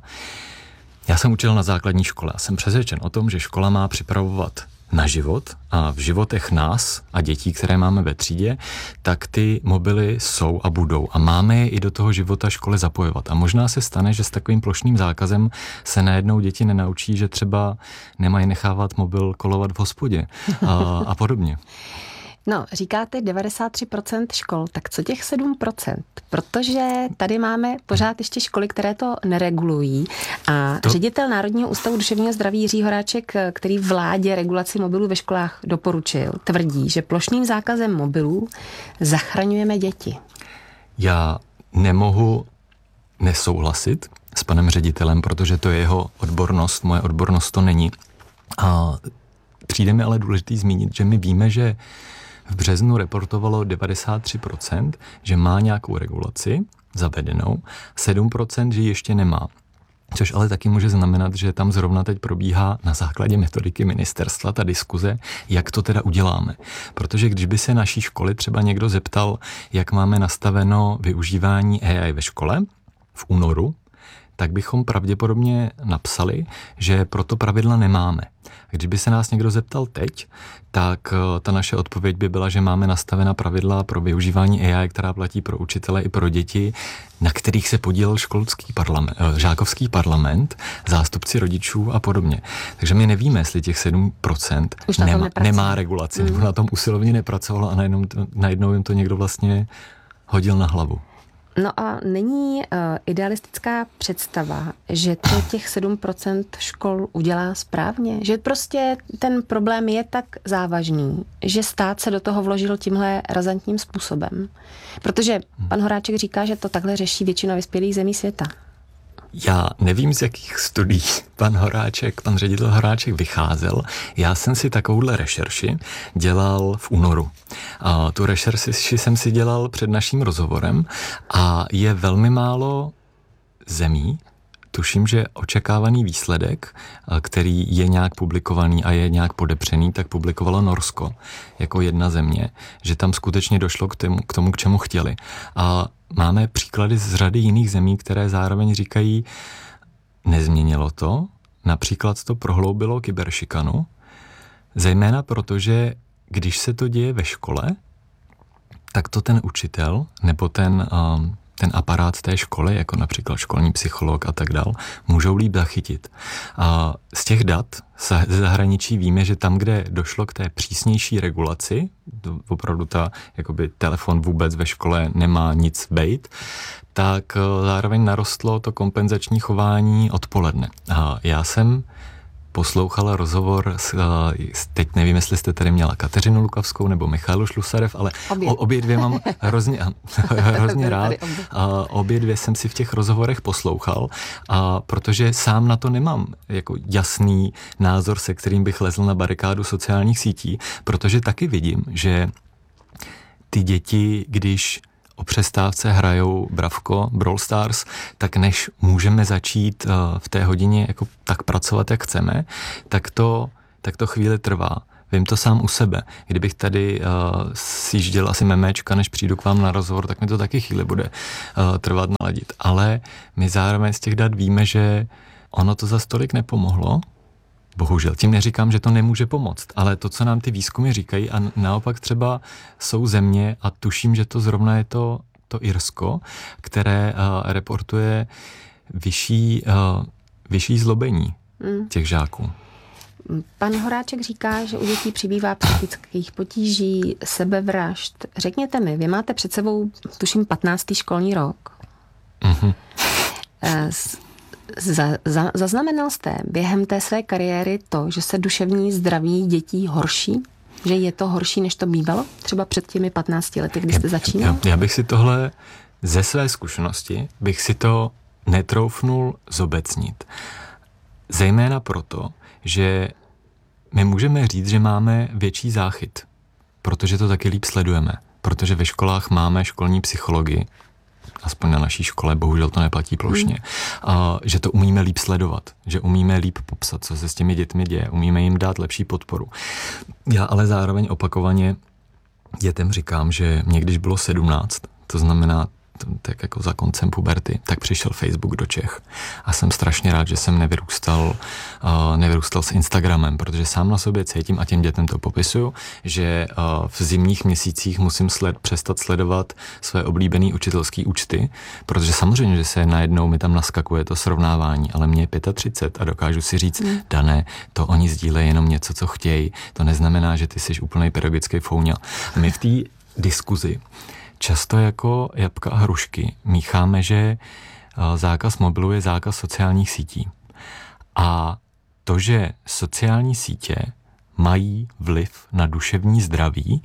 Speaker 6: já jsem učil na základní škole a jsem přesvědčen o tom, že škola má připravovat na život a v životech nás a dětí, které máme ve třídě, tak ty mobily jsou a budou a máme je i do toho života školy zapojovat. A možná se stane, že s takovým plošným zákazem se najednou děti nenaučí, že třeba nemají nechávat mobil kolovat v hospodě a, a podobně.
Speaker 5: No, říkáte devadesát tři procent škol, tak co těch sedm procent? Protože tady máme pořád ještě školy, které to neregulují a to... ředitel Národního ústavu duševního zdraví Jiří Horáček, který vládě regulaci mobilů ve školách doporučil, tvrdí, že plošným zákazem mobilů zachraňujeme děti.
Speaker 6: Já nemohu nesouhlasit s panem ředitelem, protože to je jeho odbornost, moje odbornost to není. A přijde mi ale důležitý zmínit, že my víme, že v březnu reportovalo devadesát tři procent, že má nějakou regulaci zavedenou, sedm procent, že ještě nemá. Což ale taky může znamenat, že tam zrovna teď probíhá na základě metodiky ministerstva ta diskuze, jak to teda uděláme. Protože když by se naší školy třeba někdo zeptal, jak máme nastaveno využívání A I ve škole v únoru, tak bychom pravděpodobně napsali, že proto pravidla nemáme. Když by se nás někdo zeptal teď, tak ta naše odpověď by byla, že máme nastavena pravidla pro využívání A I, která platí pro učitele i pro děti, na kterých se podílel školský parlament, žákovský parlament, zástupci rodičů a podobně. Takže my nevíme, jestli těch sedm procent nema, nemá regulaci, mm. nebo na tom usilovně nepracovalo a najednou, najednou jim to někdo vlastně hodil na hlavu.
Speaker 5: No a není uh, idealistická představa, že to těch sedm procent škol udělá správně? Že prostě ten problém je tak závažný, že stát se do toho vložil tímhle razantním způsobem? Protože pan Horáček říká, že to takhle řeší většina vyspělých zemí světa.
Speaker 6: Já nevím, z jakých studií pan Horáček, pan ředitel Horáček vycházel. Já jsem si takovouhle rešerši dělal v únoru. A tu rešerši jsem si dělal před naším rozhovorem a je velmi málo zemí, tuším, že očekávaný výsledek, který je nějak publikovaný a je nějak podepřený, tak publikovalo Norsko jako jedna země, že tam skutečně došlo k tomu, k tomu, k čemu chtěli. A máme příklady z řady jiných zemí, které zároveň říkají, nezměnilo to, například to prohloubilo kyberšikanu, zejména protože když se to děje ve škole, tak to ten učitel nebo ten, ten aparát té školy, jako například školní psycholog a tak dál, můžou líp zachytit. A z těch dat ze zahraničí víme, že tam, kde došlo k té přísnější regulaci, to opravdu ta, jakoby telefon vůbec ve škole nemá nic bejt, tak zároveň narostlo to kompenzační chování odpoledne. A já jsem poslouchala rozhovor s, teď nevím, jestli jste tady měla Kateřinu Lukavskou nebo Michalu Šlusarev, ale obě, obě dvě mám hrozně, hrozně rád. A obě dvě jsem si v těch rozhovorech poslouchal, a protože sám na to nemám jako jasný názor, se kterým bych lezl na barikádu sociálních sítí, protože taky vidím, že ty děti, když o přestávce hrajou Bravko, Brawl Stars, tak než můžeme začít v té hodině jako tak pracovat, jak chceme, tak to, tak to chvíli trvá. Vím to sám u sebe. Kdybych tady uh, sjížděl asi memečka, než přijdu k vám na rozhovor, tak mi to taky chvíli bude uh, trvat naladit. Ale my zároveň z těch dat víme, že ono to za stolik nepomohlo. Bohužel, tím neříkám, že to nemůže pomoct, ale to, co nám ty výzkumy říkají, a naopak třeba jsou země, a tuším, že to zrovna je to, to Irsko, které uh, reportuje vyšší, uh, vyšší zlobení mm. těch žáků.
Speaker 5: Pan Horáček říká, že u dětí přibývá psychických potíží, sebevražd. Řekněte mi, vy máte před sebou, tuším, patnáctý školní rok. Mm-hmm. Za, za, zaznamenal jste během té své kariéry to, že se duševní zdraví dětí horší? Že je to horší, než to bývalo? Třeba před těmi patnácti lety, kdy jste začínal?
Speaker 6: Já, já bych si tohle ze své zkušenosti, bych si to netroufnul zobecnit. Zejména proto, že my můžeme říct, že máme větší záchyt, protože to taky líp sledujeme. Protože ve školách máme školní psychologii, aspoň na naší škole, bohužel to neplatí plošně, mm. a, že to umíme líp sledovat, že umíme líp popsat, co se s těmi dětmi děje, umíme jim dát lepší podporu. Já ale zároveň opakovaně dětem říkám, že mě když bylo sedmnáct, to znamená tak jako za koncem puberty, tak přišel Facebook do Čech. A jsem strašně rád, že jsem nevyrůstal, uh, nevyrůstal s Instagramem, protože sám na sobě cítím, a těm dětem to popisuju, že uh, v zimních měsících musím sled, přestat sledovat své oblíbené učitelské účty, protože samozřejmě, že se najednou mi tam naskakuje to srovnávání, ale mě je třicet pět a dokážu si říct, mm. Dané, to oni sdílejí jenom něco, co chtějí. To neznamená, že ty jsi úplnej pedagogický fouňa. My v té diskuzi často jako jabka a hrušky mícháme, že zákaz mobilu je zákaz sociálních sítí. A to, že sociální sítě mají vliv na duševní zdraví,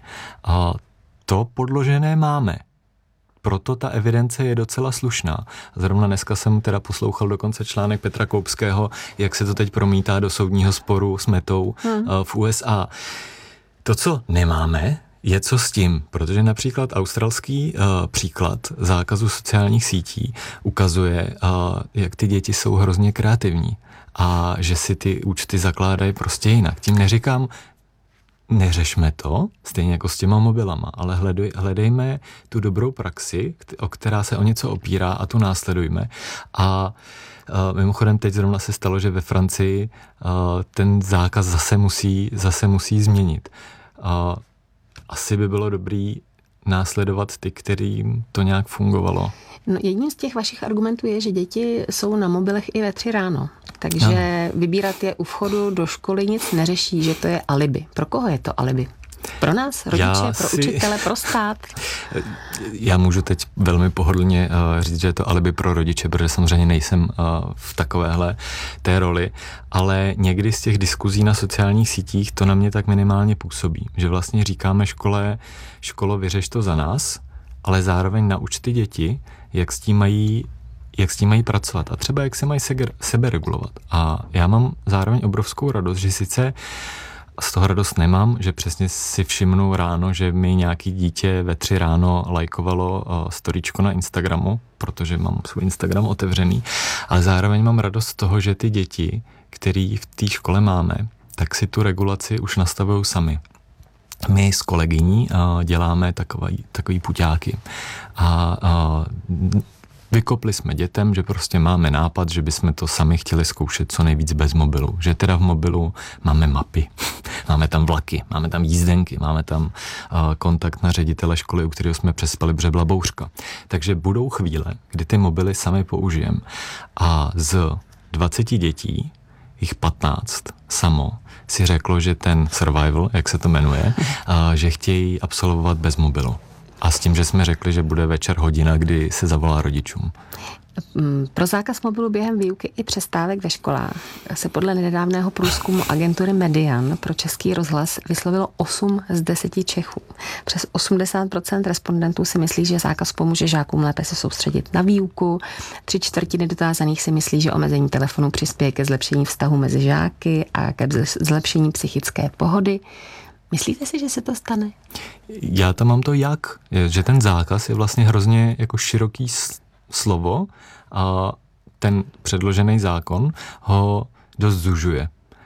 Speaker 6: to podložené máme. Proto ta evidence je docela slušná. Zrovna dneska jsem teda poslouchal dokonce článek Petra Koupského, jak se to teď promítá do soudního sporu s Metou hmm. v U S A. To, co nemáme, je co s tím, protože například australský uh, příklad zákazu sociálních sítí ukazuje, uh, jak ty děti jsou hrozně kreativní a že si ty účty zakládají prostě jinak. Tím neříkám, neřešme to, stejně jako s těma mobilama, ale hledej, hledejme tu dobrou praxi, o která se o něco opírá, a tu následujme. A uh, mimochodem teď zrovna se stalo, že ve Francii uh, ten zákaz zase musí, zase musí změnit. Uh, Asi by bylo dobrý následovat ty, kterým to nějak fungovalo.
Speaker 5: No, jedním z těch vašich argumentů je, že děti jsou na mobilech i ve tři ráno. Takže no. Vybírat je u vchodu do školy nic neřeší, že to je alibi. Pro koho je to alibi? Pro nás, rodiče, já pro si... učitele, pro stát?
Speaker 6: Já můžu teď velmi pohodlně uh, říct, že je to alibi pro rodiče, protože samozřejmě nejsem uh, v takovéhle té roli, ale někdy z těch diskuzí na sociálních sítích to na mě tak minimálně působí, že vlastně říkáme škole, školo, vyřeš to za nás, ale zároveň nauč ty děti, jak s tím mají jak s tím mají pracovat a třeba jak se mají sebe regulovat. A já mám zároveň obrovskou radost, že sice z toho radost nemám, že přesně si všimnu ráno, že mi nějaký dítě ve tři ráno lajkovalo uh, storíčko na Instagramu, protože mám svůj Instagram otevřený, ale zároveň mám radost z toho, že ty děti, který v té škole máme, tak si tu regulaci už nastavují sami. My s kolegyní uh, děláme takový, takový puťáky a uh, Vykopli jsme dětem, že prostě máme nápad, že bychom to sami chtěli zkoušet co nejvíc bez mobilu. Že teda v mobilu máme mapy, máme tam vlaky, máme tam jízdenky, máme tam uh, kontakt na ředitele školy, u kterého jsme přespali, protože byla bouřka. Takže budou chvíle, kdy ty mobily sami použijem. A z dvaceti dětí, jich patnáct samo, si řeklo, že ten survival, jak se to jmenuje, uh, že chtějí absolvovat bez mobilu. A s tím, že jsme řekli, že bude večer hodina, kdy se zavolá rodičům.
Speaker 5: Pro zákaz mobilu během výuky i přestávek ve školách se podle nedávného průzkumu agentury Median pro Český rozhlas vyslovilo osm z deseti Čechů. Přes osmdesát procent respondentů si myslí, že zákaz pomůže žákům lépe se soustředit na výuku. Tři čtvrtiny dotázaných si myslí, že omezení telefonu přispěje ke zlepšení vztahu mezi žáky a ke zlepšení psychické pohody. Myslíte si, že se to stane?
Speaker 6: Já tam mám to jak, že ten zákaz je vlastně hrozně jako široký slovo a ten předložený zákon ho dost zužuje.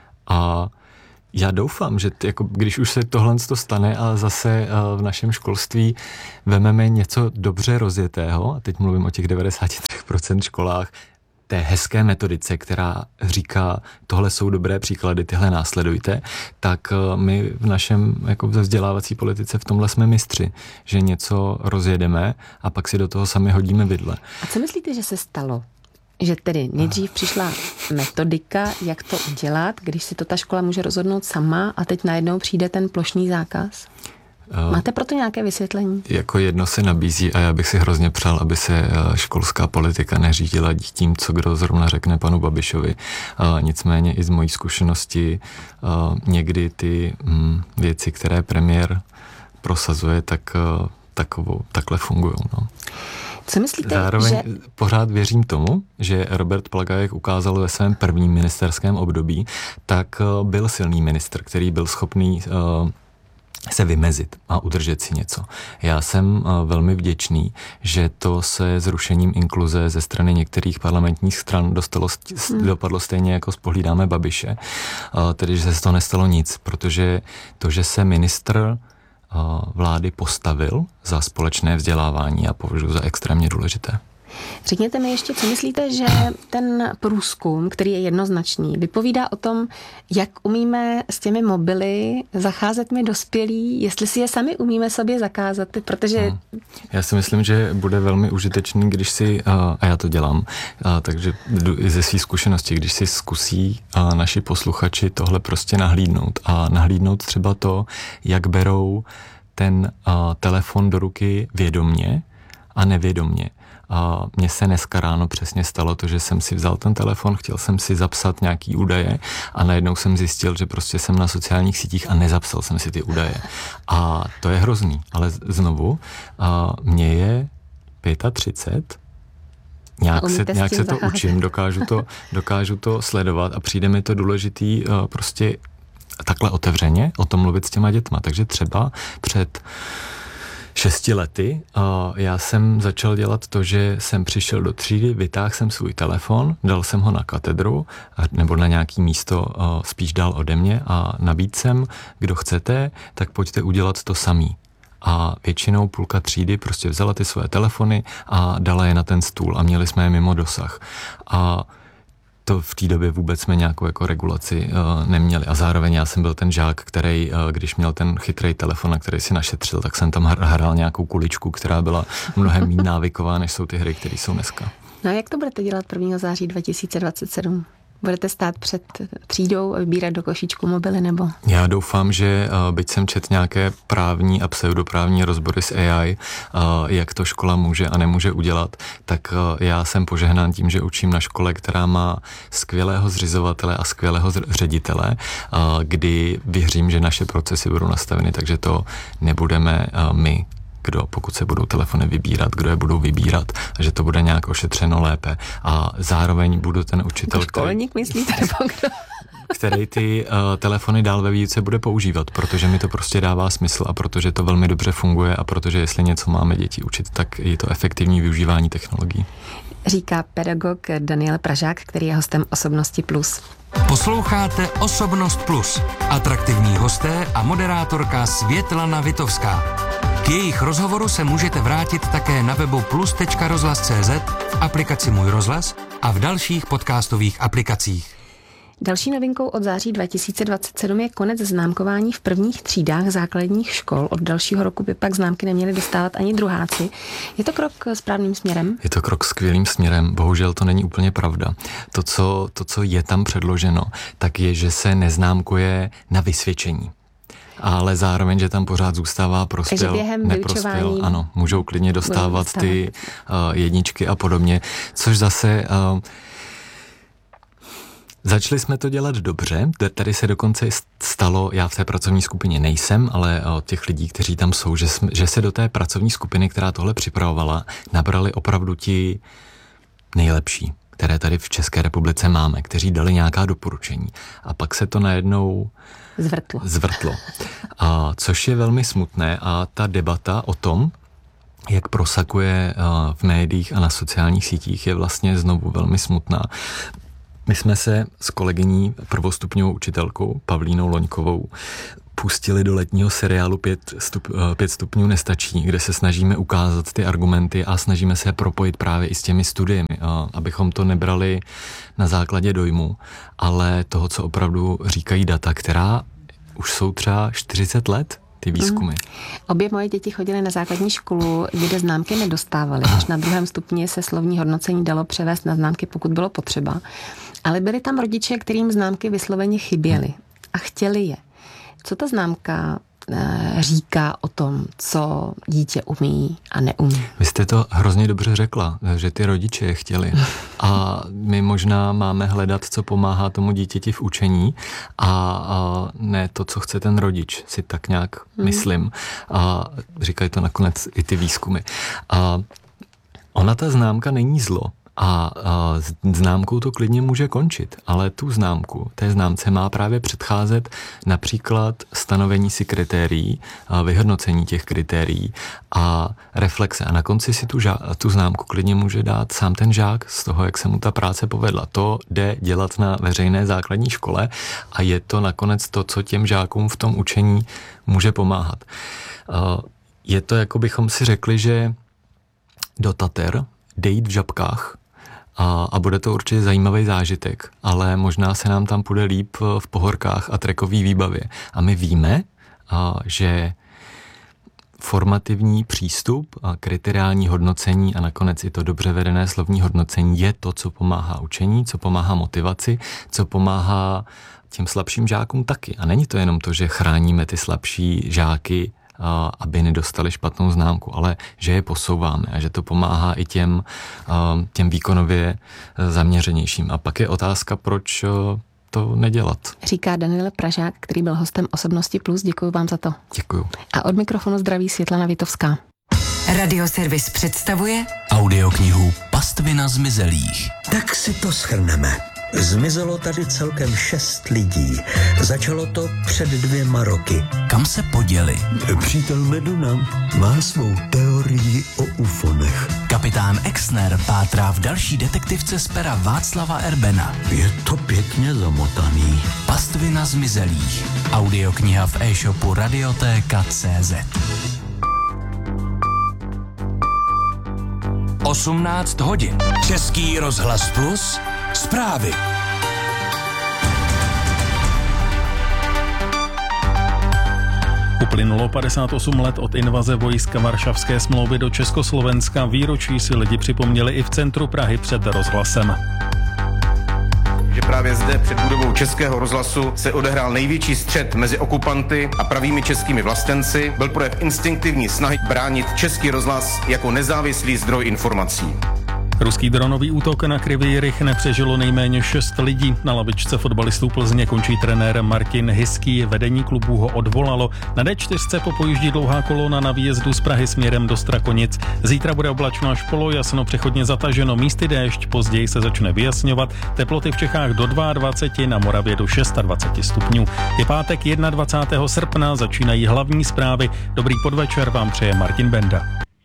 Speaker 6: A já doufám, že t, jako, když už se tohle stane a zase v našem školství vememe něco dobře rozjetého, a teď mluvím o těch devadesát tři procent školách, té hezké metodice, která říká, tohle jsou dobré příklady, tyhle následujte, tak my v našem jako vzdělávací politice v tomhle jsme mistři, že něco rozjedeme a pak si do toho sami hodíme vidle.
Speaker 5: A co myslíte, že se stalo? Že tedy nejdřív přišla metodika, jak to udělat, když si to ta škola může rozhodnout sama a teď najednou přijde ten plošný zákaz? Máte proto nějaké vysvětlení?
Speaker 6: Jako jedno se nabízí a já bych si hrozně přál, aby se školská politika neřídila tím, co kdo zrovna řekne panu Babišovi. Nicméně i z mojí zkušenosti někdy ty věci, které premiér prosazuje, tak takovou, takhle fungují. No.
Speaker 5: Co myslíte,
Speaker 6: Zároveň
Speaker 5: že...
Speaker 6: pořád věřím tomu, že Robert Plaga, jak ukázal ve svém prvním ministerském období, tak byl silný ministr, který byl schopný se vymezit a udržet si něco. Já jsem velmi vděčný, že to se zrušením inkluze ze strany některých parlamentních stran dostalo, hmm. dopadlo stejně jako spohlídáme Babiše, tedy že se to nestalo nic, protože to, že se ministr vlády postavil za společné vzdělávání, já považuji za extrémně důležité.
Speaker 5: Řekněte mi ještě, co myslíte, že ten průzkum, který je jednoznačný, vypovídá o tom, jak umíme s těmi mobily zacházet my dospělí, jestli si je sami umíme sobě zakázat, protože... Hmm.
Speaker 6: Já si myslím, že bude velmi užitečný, když si, a já to dělám, takže ze svých zkušeností, když si zkusí naši posluchači tohle prostě nahlídnout a nahlídnout třeba to, jak berou ten telefon do ruky vědomně a nevědomně. A mně se dneska ráno přesně stalo to, že jsem si vzal ten telefon, chtěl jsem si zapsat nějaký údaje a najednou jsem zjistil, že prostě jsem na sociálních sítích a nezapsal jsem si ty údaje. A to je hrozný, ale znovu, a mně je třicet pět, nějak se, nějak se to učím, dokážu to, dokážu to sledovat a přijde mi to důležitý prostě takhle otevřeně o tom mluvit s těma dětma. Takže třeba před šesti lety a já jsem začal dělat to, že jsem přišel do třídy, vytáhl jsem svůj telefon, dal jsem ho na katedru nebo na nějaký místo spíš dál ode mě a nabídl jsem, kdo chcete, tak pojďte udělat to samý. A většinou půlka třídy prostě vzala ty své telefony a dala je na ten stůl a měli jsme je mimo dosah. A to v té době vůbec jsme nějakou jako regulaci uh, neměli. A zároveň já jsem byl ten žák, který, uh, když měl ten chytrý telefon, na který si našetřil, tak jsem tam hrál nějakou kuličku, která byla mnohem méně návyková, než jsou ty hry, které jsou dneska.
Speaker 5: No a jak to budete dělat prvního září dva tisíce dvacet sedm? Budete stát před třídou a vybírat do košíčku mobily, nebo?
Speaker 6: Já doufám, že uh, byť jsem čet nějaké právní a pseudoprávní rozbory s A I, uh, jak to škola může a nemůže udělat, tak uh, já jsem požehnán tím, že učím na škole, která má skvělého zřizovatele a skvělého ředitele, uh, kdy věřím, že naše procesy budou nastaveny, takže to nebudeme uh, my, kdo, pokud se budou telefony vybírat, kdo je budou vybírat a že to bude nějak ošetřeno lépe. A zároveň budu ten učitel,
Speaker 5: školník, který, myslíte, nebo kdo?
Speaker 6: který ty uh, telefony dál ve výuce bude používat, protože mi to prostě dává smysl a protože to velmi dobře funguje a protože jestli něco máme děti učit, tak je to efektivní využívání technologií.
Speaker 5: Říká pedagog Daniel Pražák, který je hostem Osobnosti plus.
Speaker 4: Posloucháte Osobnost plus. Atraktivní hosté a moderátorka Světlana Vitovská. K jejich rozhovoru se můžete vrátit také na webu plus tečka rozhlas tečka cé zet, v aplikaci Můj rozhlas a v dalších podcastových aplikacích.
Speaker 5: Další novinkou od září dva tisíce dvacet sedm je konec známkování v prvních třídách základních škol. Od dalšího roku by pak známky neměli dostávat ani druháci. Je to krok správným směrem?
Speaker 6: Je to krok skvělým směrem. Bohužel to není úplně pravda. To, co, to, co je tam předloženo, tak je, že se neznámkuje na vysvědčení. Ale zároveň, že tam pořád zůstává prospěl, neprospěl. Ano, můžou klidně dostávat ty uh, jedničky a podobně, což zase... Uh, Začali jsme to dělat dobře, tady se dokonce stalo, já v té pracovní skupině nejsem, ale od těch lidí, kteří tam jsou, že, jsme, že se do té pracovní skupiny, která tohle připravovala, nabrali opravdu ti nejlepší, které tady v České republice máme, kteří dali nějaká doporučení. A pak se to najednou
Speaker 5: zvrtlo.
Speaker 6: zvrtlo. A, což je velmi smutné a ta debata o tom, jak prosakuje v médiích a na sociálních sítích, je vlastně znovu velmi smutná. My jsme se s kolegyní prvostupňovou učitelkou Pavlínou Loňkovou pustili do letního seriálu Pět, stup, pět stupňů nestačí, kde se snažíme ukázat ty argumenty a snažíme se propojit právě i s těmi studiemi, abychom to nebrali na základě dojmu, ale toho, co opravdu říkají data, která už jsou třeba čtyřicet let, ty výzkumy. Mm.
Speaker 5: Obě moje děti chodily na základní školu, kde známky nedostávaly. Až na druhém stupni se slovní hodnocení dalo převést na známky, pokud bylo potřeba. Ale byli tam rodiče, kterým známky vysloveně chyběly a chtěli je. Co ta známka e, říká o tom, co dítě umí a neumí?
Speaker 6: Vy jste to hrozně dobře řekla, že ty rodiče je chtěli. A my možná máme hledat, co pomáhá tomu dítěti v učení a, a ne to, co chce ten rodič, si tak nějak hmm. myslím. A říkají to nakonec i ty výzkumy. A ona ta známka není zlo. A, a známkou to klidně může končit, ale tu známku, té známce má právě předcházet například stanovení si kritérií, vyhodnocení těch kritérií a reflexe. A na konci si tu, žá, tu známku klidně může dát sám ten žák z toho, jak se mu ta práce povedla. To jde dělat na veřejné základní škole a je to nakonec to, co těm žákům v tom učení může pomáhat. Je to, jako bychom si řekli, že do Tater jde jít v žabkách, A, a bude to určitě zajímavý zážitek, ale možná se nám tam půjde líp v pohorkách a trekové výbavě. A my víme, a, že formativní přístup a kriteriální hodnocení a nakonec i to dobře vedené slovní hodnocení je to, co pomáhá učení, co pomáhá motivaci, co pomáhá těm slabším žákům taky. A není to jenom to, že chráníme ty slabší žáky, aby nedostali špatnou známku, ale že je posouváme a že to pomáhá i těm, těm výkonově zaměřenějším. A pak je otázka, proč to nedělat.
Speaker 5: Říká Daniel Pražák, který byl hostem Osobnosti Plus. Děkuji vám za to.
Speaker 6: Děkuji.
Speaker 5: A od mikrofonu zdraví Světlana Vitovská.
Speaker 7: Radioservis představuje
Speaker 4: audioknihu Pastvina zmizelých.
Speaker 8: Tak si to shrneme. Zmizelo tady celkem šest lidí. Začalo to před dvěma roky.
Speaker 4: Kam se poděli?
Speaker 8: Přítel Meduna má svou teorii o ufonech.
Speaker 4: Kapitán Exner pátrá v další detektivce z pera Václava Erbena.
Speaker 8: Je to pěkně zamotaný.
Speaker 4: Pastvina zmizelých. Audiokniha v e-shopu Radiotéka tečka cé zet. osmnáct hodin. Český rozhlas Plus. Zprávy.
Speaker 3: Uplynulo padesát osm let od invaze vojsk Varšavské smlouvy do Československa. Výročí si lidi připomněli i v centru Prahy před rozhlasem.
Speaker 9: Že právě zde před budovou Českého rozhlasu se odehrál největší střet mezi okupanty a pravými českými vlastenci. Byl projev instinktivní snahy bránit Český rozhlas jako nezávislý zdroj informací.
Speaker 3: Ruský dronový útok na Kryvý Rih nepřežilo nejméně šest lidí. Na lavičce fotbalistů Plzně končí trenér Martin Hyský. Vedení klubu ho odvolalo. Na dé čtyři popojíždí dlouhá kolona na výjezdu z Prahy směrem do Strakonic. Zítra bude oblačno až polojasno, přechodně zataženo, místy déšť, později se začne vyjasňovat. Teploty v Čechách do dvacet dva, na Moravě do dvacet šest stupňů. Je pátek dvacátého prvního srpna, začínají hlavní zprávy. Dobrý podvečer vám přeje Martin Benda.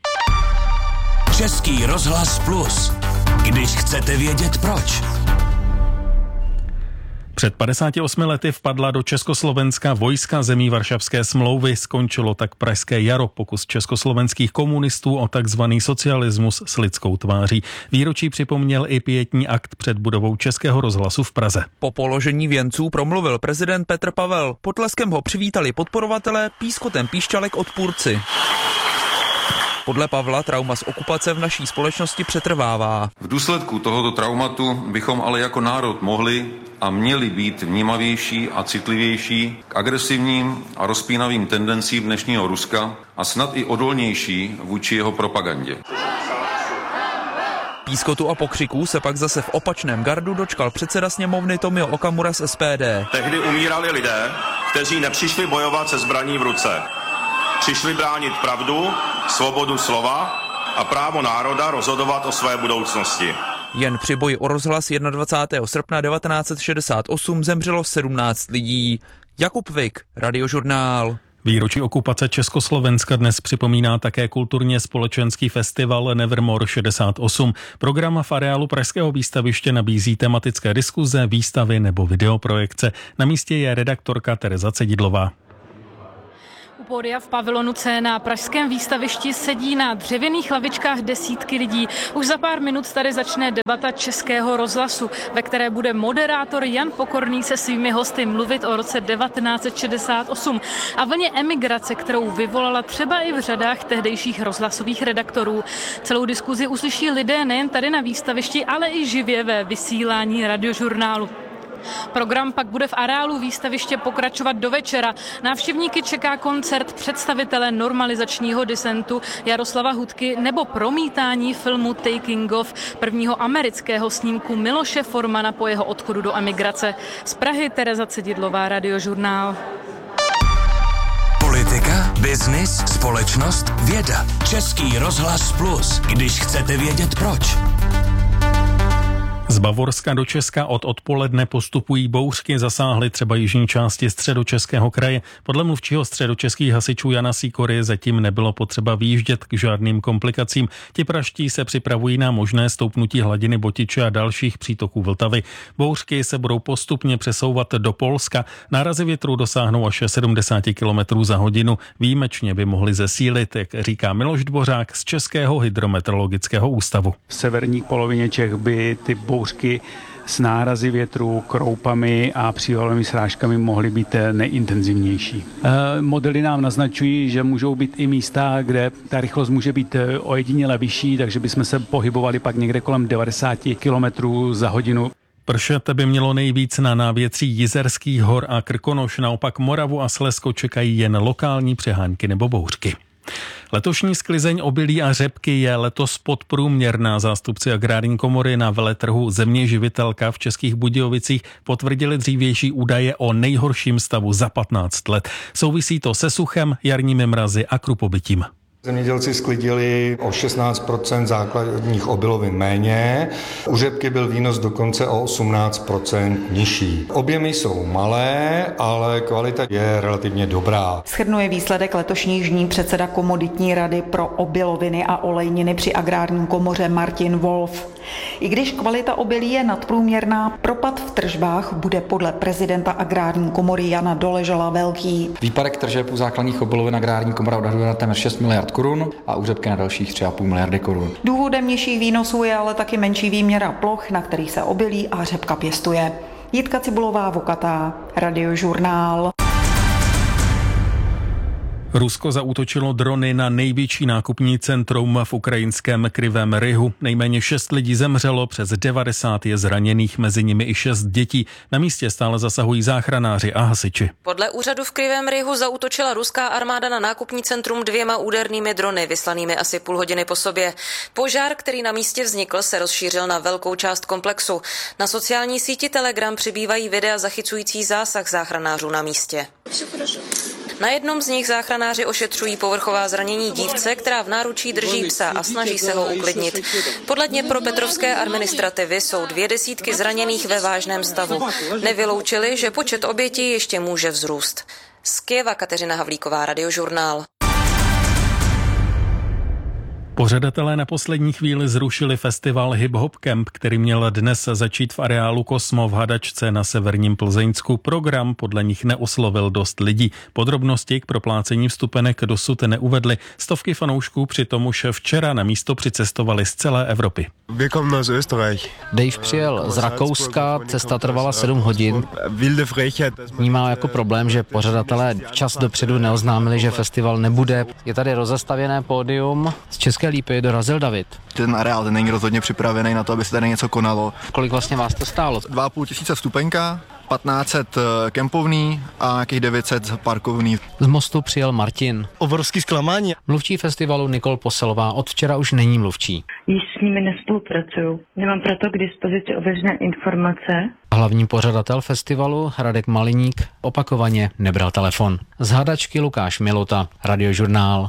Speaker 4: Český rozhlas Plus. Když chcete vědět proč.
Speaker 3: Před padesáti osmi lety vpadla do Československa vojska zemí Varšavské smlouvy. Skončilo tak pražské jaro, pokus československých komunistů o takzvaný socialismus s lidskou tváří. Výročí připomněl i pietní akt před budovou Českého rozhlasu v Praze.
Speaker 10: Po položení věnců promluvil prezident Petr Pavel. Potleskem ho přivítali podporovatelé, pískotem píšťalek odpůrci. Podle Pavla trauma z okupace v naší společnosti přetrvává.
Speaker 11: V důsledku tohoto traumatu bychom ale jako národ mohli a měli být vnímavější a citlivější k agresivním a rozpínavým tendencím dnešního Ruska a snad i odolnější vůči jeho propagandě.
Speaker 10: Pískotu a pokřiků se pak zase v opačném gardu dočkal předseda sněmovny Tomio Okamura z S P D.
Speaker 12: Tehdy umírali lidé, kteří nepřišli bojovat se zbraní v ruce. Přišli bránit pravdu, svobodu slova a právo národa rozhodovat o své budoucnosti.
Speaker 10: Jen při boji o rozhlas dvacátého prvního srpna devatenáct set šedesát osm zemřelo sedmnáct lidí. Jakub Vik, Radiožurnál.
Speaker 3: Výročí okupace Československa dnes připomíná také kulturně společenský festival Nevermore šedesát osm. Program v areálu Pražského výstaviště nabízí tematické diskuze, výstavy nebo videoprojekce. Na místě je redaktorka Tereza Cedidlová.
Speaker 13: U pódia v pavilonu C na pražském výstavišti sedí na dřevěných lavičkách desítky lidí. Už za pár minut tady začne debata Českého rozhlasu, ve které bude moderátor Jan Pokorný se svými hosty mluvit o roce devatenáct set šedesát osm a vlně emigrace, kterou vyvolala třeba i v řadách tehdejších rozhlasových redaktorů. Celou diskuzi uslyší lidé nejen tady na výstavišti, ale i živě ve vysílání Radiožurnálu. Program pak bude v areálu výstaviště pokračovat do večera. Návštěvníky čeká koncert představitele normalizačního disentu Jaroslava Hudky nebo promítání filmu Taking Off, prvního amerického snímku Miloše Formana po jeho odchodu do emigrace. Z Prahy Tereza Cedidlová, Radiožurnál.
Speaker 14: Politika, biznis, společnost, věda. Český rozhlas Plus, když chcete vědět proč.
Speaker 3: Z Bavorska do Česka od odpoledne postupují bouřky, zasáhly třeba jižní části Středočeského kraje. Podle mluvčího středočeských hasičů Jana Sýkory zatím nebylo potřeba vyjíždět k žádným komplikacím. Ti praští se připravují na možné stoupnutí hladiny Botiče a dalších přítoků Vltavy. Bouřky se budou postupně přesouvat do Polska. Nárazy větru dosáhnou až sedmdesát kilometrů za hodinu. Výjimečně by mohly zesílit, jak říká Miloš Dvořák z Českého hydrometeorologického ústavu.
Speaker 15: V severní polovině Čech by ty bouřky s nárazy větru, kroupami a přívalovými srážkami mohly být nejintenzivnější. E, modely nám naznačují, že můžou být i místa, kde ta rychlost může být ojediněle vyšší, takže bychom se pohybovali pak někde kolem devadesát kilometrů za hodinu.
Speaker 3: Pršet by mělo nejvíc na návětří Jizerských hor a Krkonoš, naopak Moravu a Slezsko čekají jen lokální přehánky nebo bouřky. Letošní sklizeň obilí a řepky je letos podprůměrná. Zástupci Agrární komory na veletrhu Země živitelka v Českých Budějovicích potvrdili dřívější údaje o nejhorším stavu za patnáct let. Souvisí to se suchem, jarními mrazy a krupobytím.
Speaker 16: Zemědělci sklidili o šestnáct procent základních obilovin méně, u řepky byl výnos dokonce o osmnáct procent nižší. Objemy jsou malé, ale kvalita je relativně dobrá.
Speaker 17: Shrnuje výsledek letošní žní předseda komoditní rady pro obiloviny a olejniny při Agrární komoře Martin Wolf. I když kvalita obilí je nadprůměrná, propad v tržbách bude podle prezidenta Agrární komory Jana Doležala velký.
Speaker 1: Výpadek tržeb u základních obilovin Agrární komora odhaduje na téměř šest miliard korun a u řepky na dalších tři a půl miliardy korun.
Speaker 17: Důvodem nižších výnosů je ale taky menší výměra ploch, na kterých se obilí a řepka pěstuje. Jitka Cibulová, Vokatá, Radiožurnál.
Speaker 3: Rusko zaútočilo drony na největší nákupní centrum v ukrajinském Kryvém Rihu. Nejméně šest lidí zemřelo, přes devadesát je zraněných, mezi nimi i šest dětí. Na místě stále zasahují záchranáři a hasiči.
Speaker 18: Podle úřadu v Kryvém Rihu zaútočila ruská armáda na nákupní centrum dvěma údernými drony, vyslanými asi půl hodiny po sobě. Požár, který na místě vznikl, se rozšířil na velkou část komplexu. Na sociální síti Telegram přibývají videa zachycující zásah záchranářů na místě. Na jednom z nich záchranáři ošetřují povrchová zranění dívce, která v náručí drží psa a snaží se ho uklidnit. Podle Dněpropetrovské administrativy jsou dvě desítky zraněných ve vážném stavu. Nevyloučili, že počet obětí ještě může vzrůst. Z Kyjeva Kateřina Havlíková, Radiožurnál.
Speaker 3: Pořadatelé na poslední chvíli zrušili festival Hip Hop Camp, který měl dnes začít v areálu Kosmo v Hadačce na severním Plzeňsku. Program podle nich neoslovil dost lidí. Podrobnosti k proplácení vstupenek dosud neuvedli. Stovky fanoušků přitom už včera na místo přicestovali z celé Evropy.
Speaker 19: Dave přijel z Rakouska, cesta trvala sedm hodin. Vnímá jako problém, že pořadatelé včas dopředu neoznámili, že festival nebude. Je tady rozestavěné pódium. Z České Lípy dorazil David.
Speaker 20: Ten areál ten není rozhodně připravený na to, aby se tady něco konalo.
Speaker 19: Kolik vlastně vás to stálo?
Speaker 20: Dva a půl tisíce vstupenka, patnáct set kempovný a nějakých devět set parkovný.
Speaker 19: Z Mostu přijel Martin.
Speaker 21: Obrovský zklamání.
Speaker 19: Mluvčí festivalu Nikol Poselová od včera už není mluvčí.
Speaker 22: Již s nimi nespolupracuju. Nemám proto k dispozici ověřené informace.
Speaker 19: Hlavní pořadatel festivalu Radek Maliník opakovaně nebral telefon. Z Hadačky Lukáš Milota, Radiožurnál.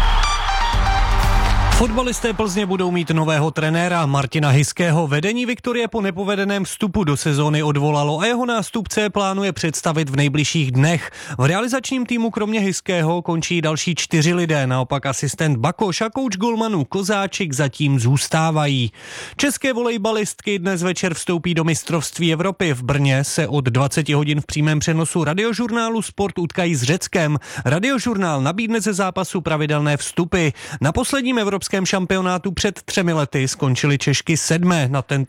Speaker 23: Fotbalisté Plzně budou mít nového trenéra Martina Hyského. Vedení Viktorie po nepovedeném vstupu do sezóny odvolalo a jeho nástupce plánuje představit v nejbližších dnech. V realizačním týmu kromě Hyského končí další čtyři lidé, naopak asistent Bakoš a kouč golmanů Kozáčik zatím zůstávají. České volejbalistky dnes večer vstoupí do mistrovství Evropy. V Brně se od dvacet hodin v přímém přenosu Radiožurnálu Sport utkají s Řeckem. Radiožurnál nabídne ze zápasu pravidelné vstupy. Na posledním evropském šampionátu před třemi lety skončili Češky sedmé. Na tento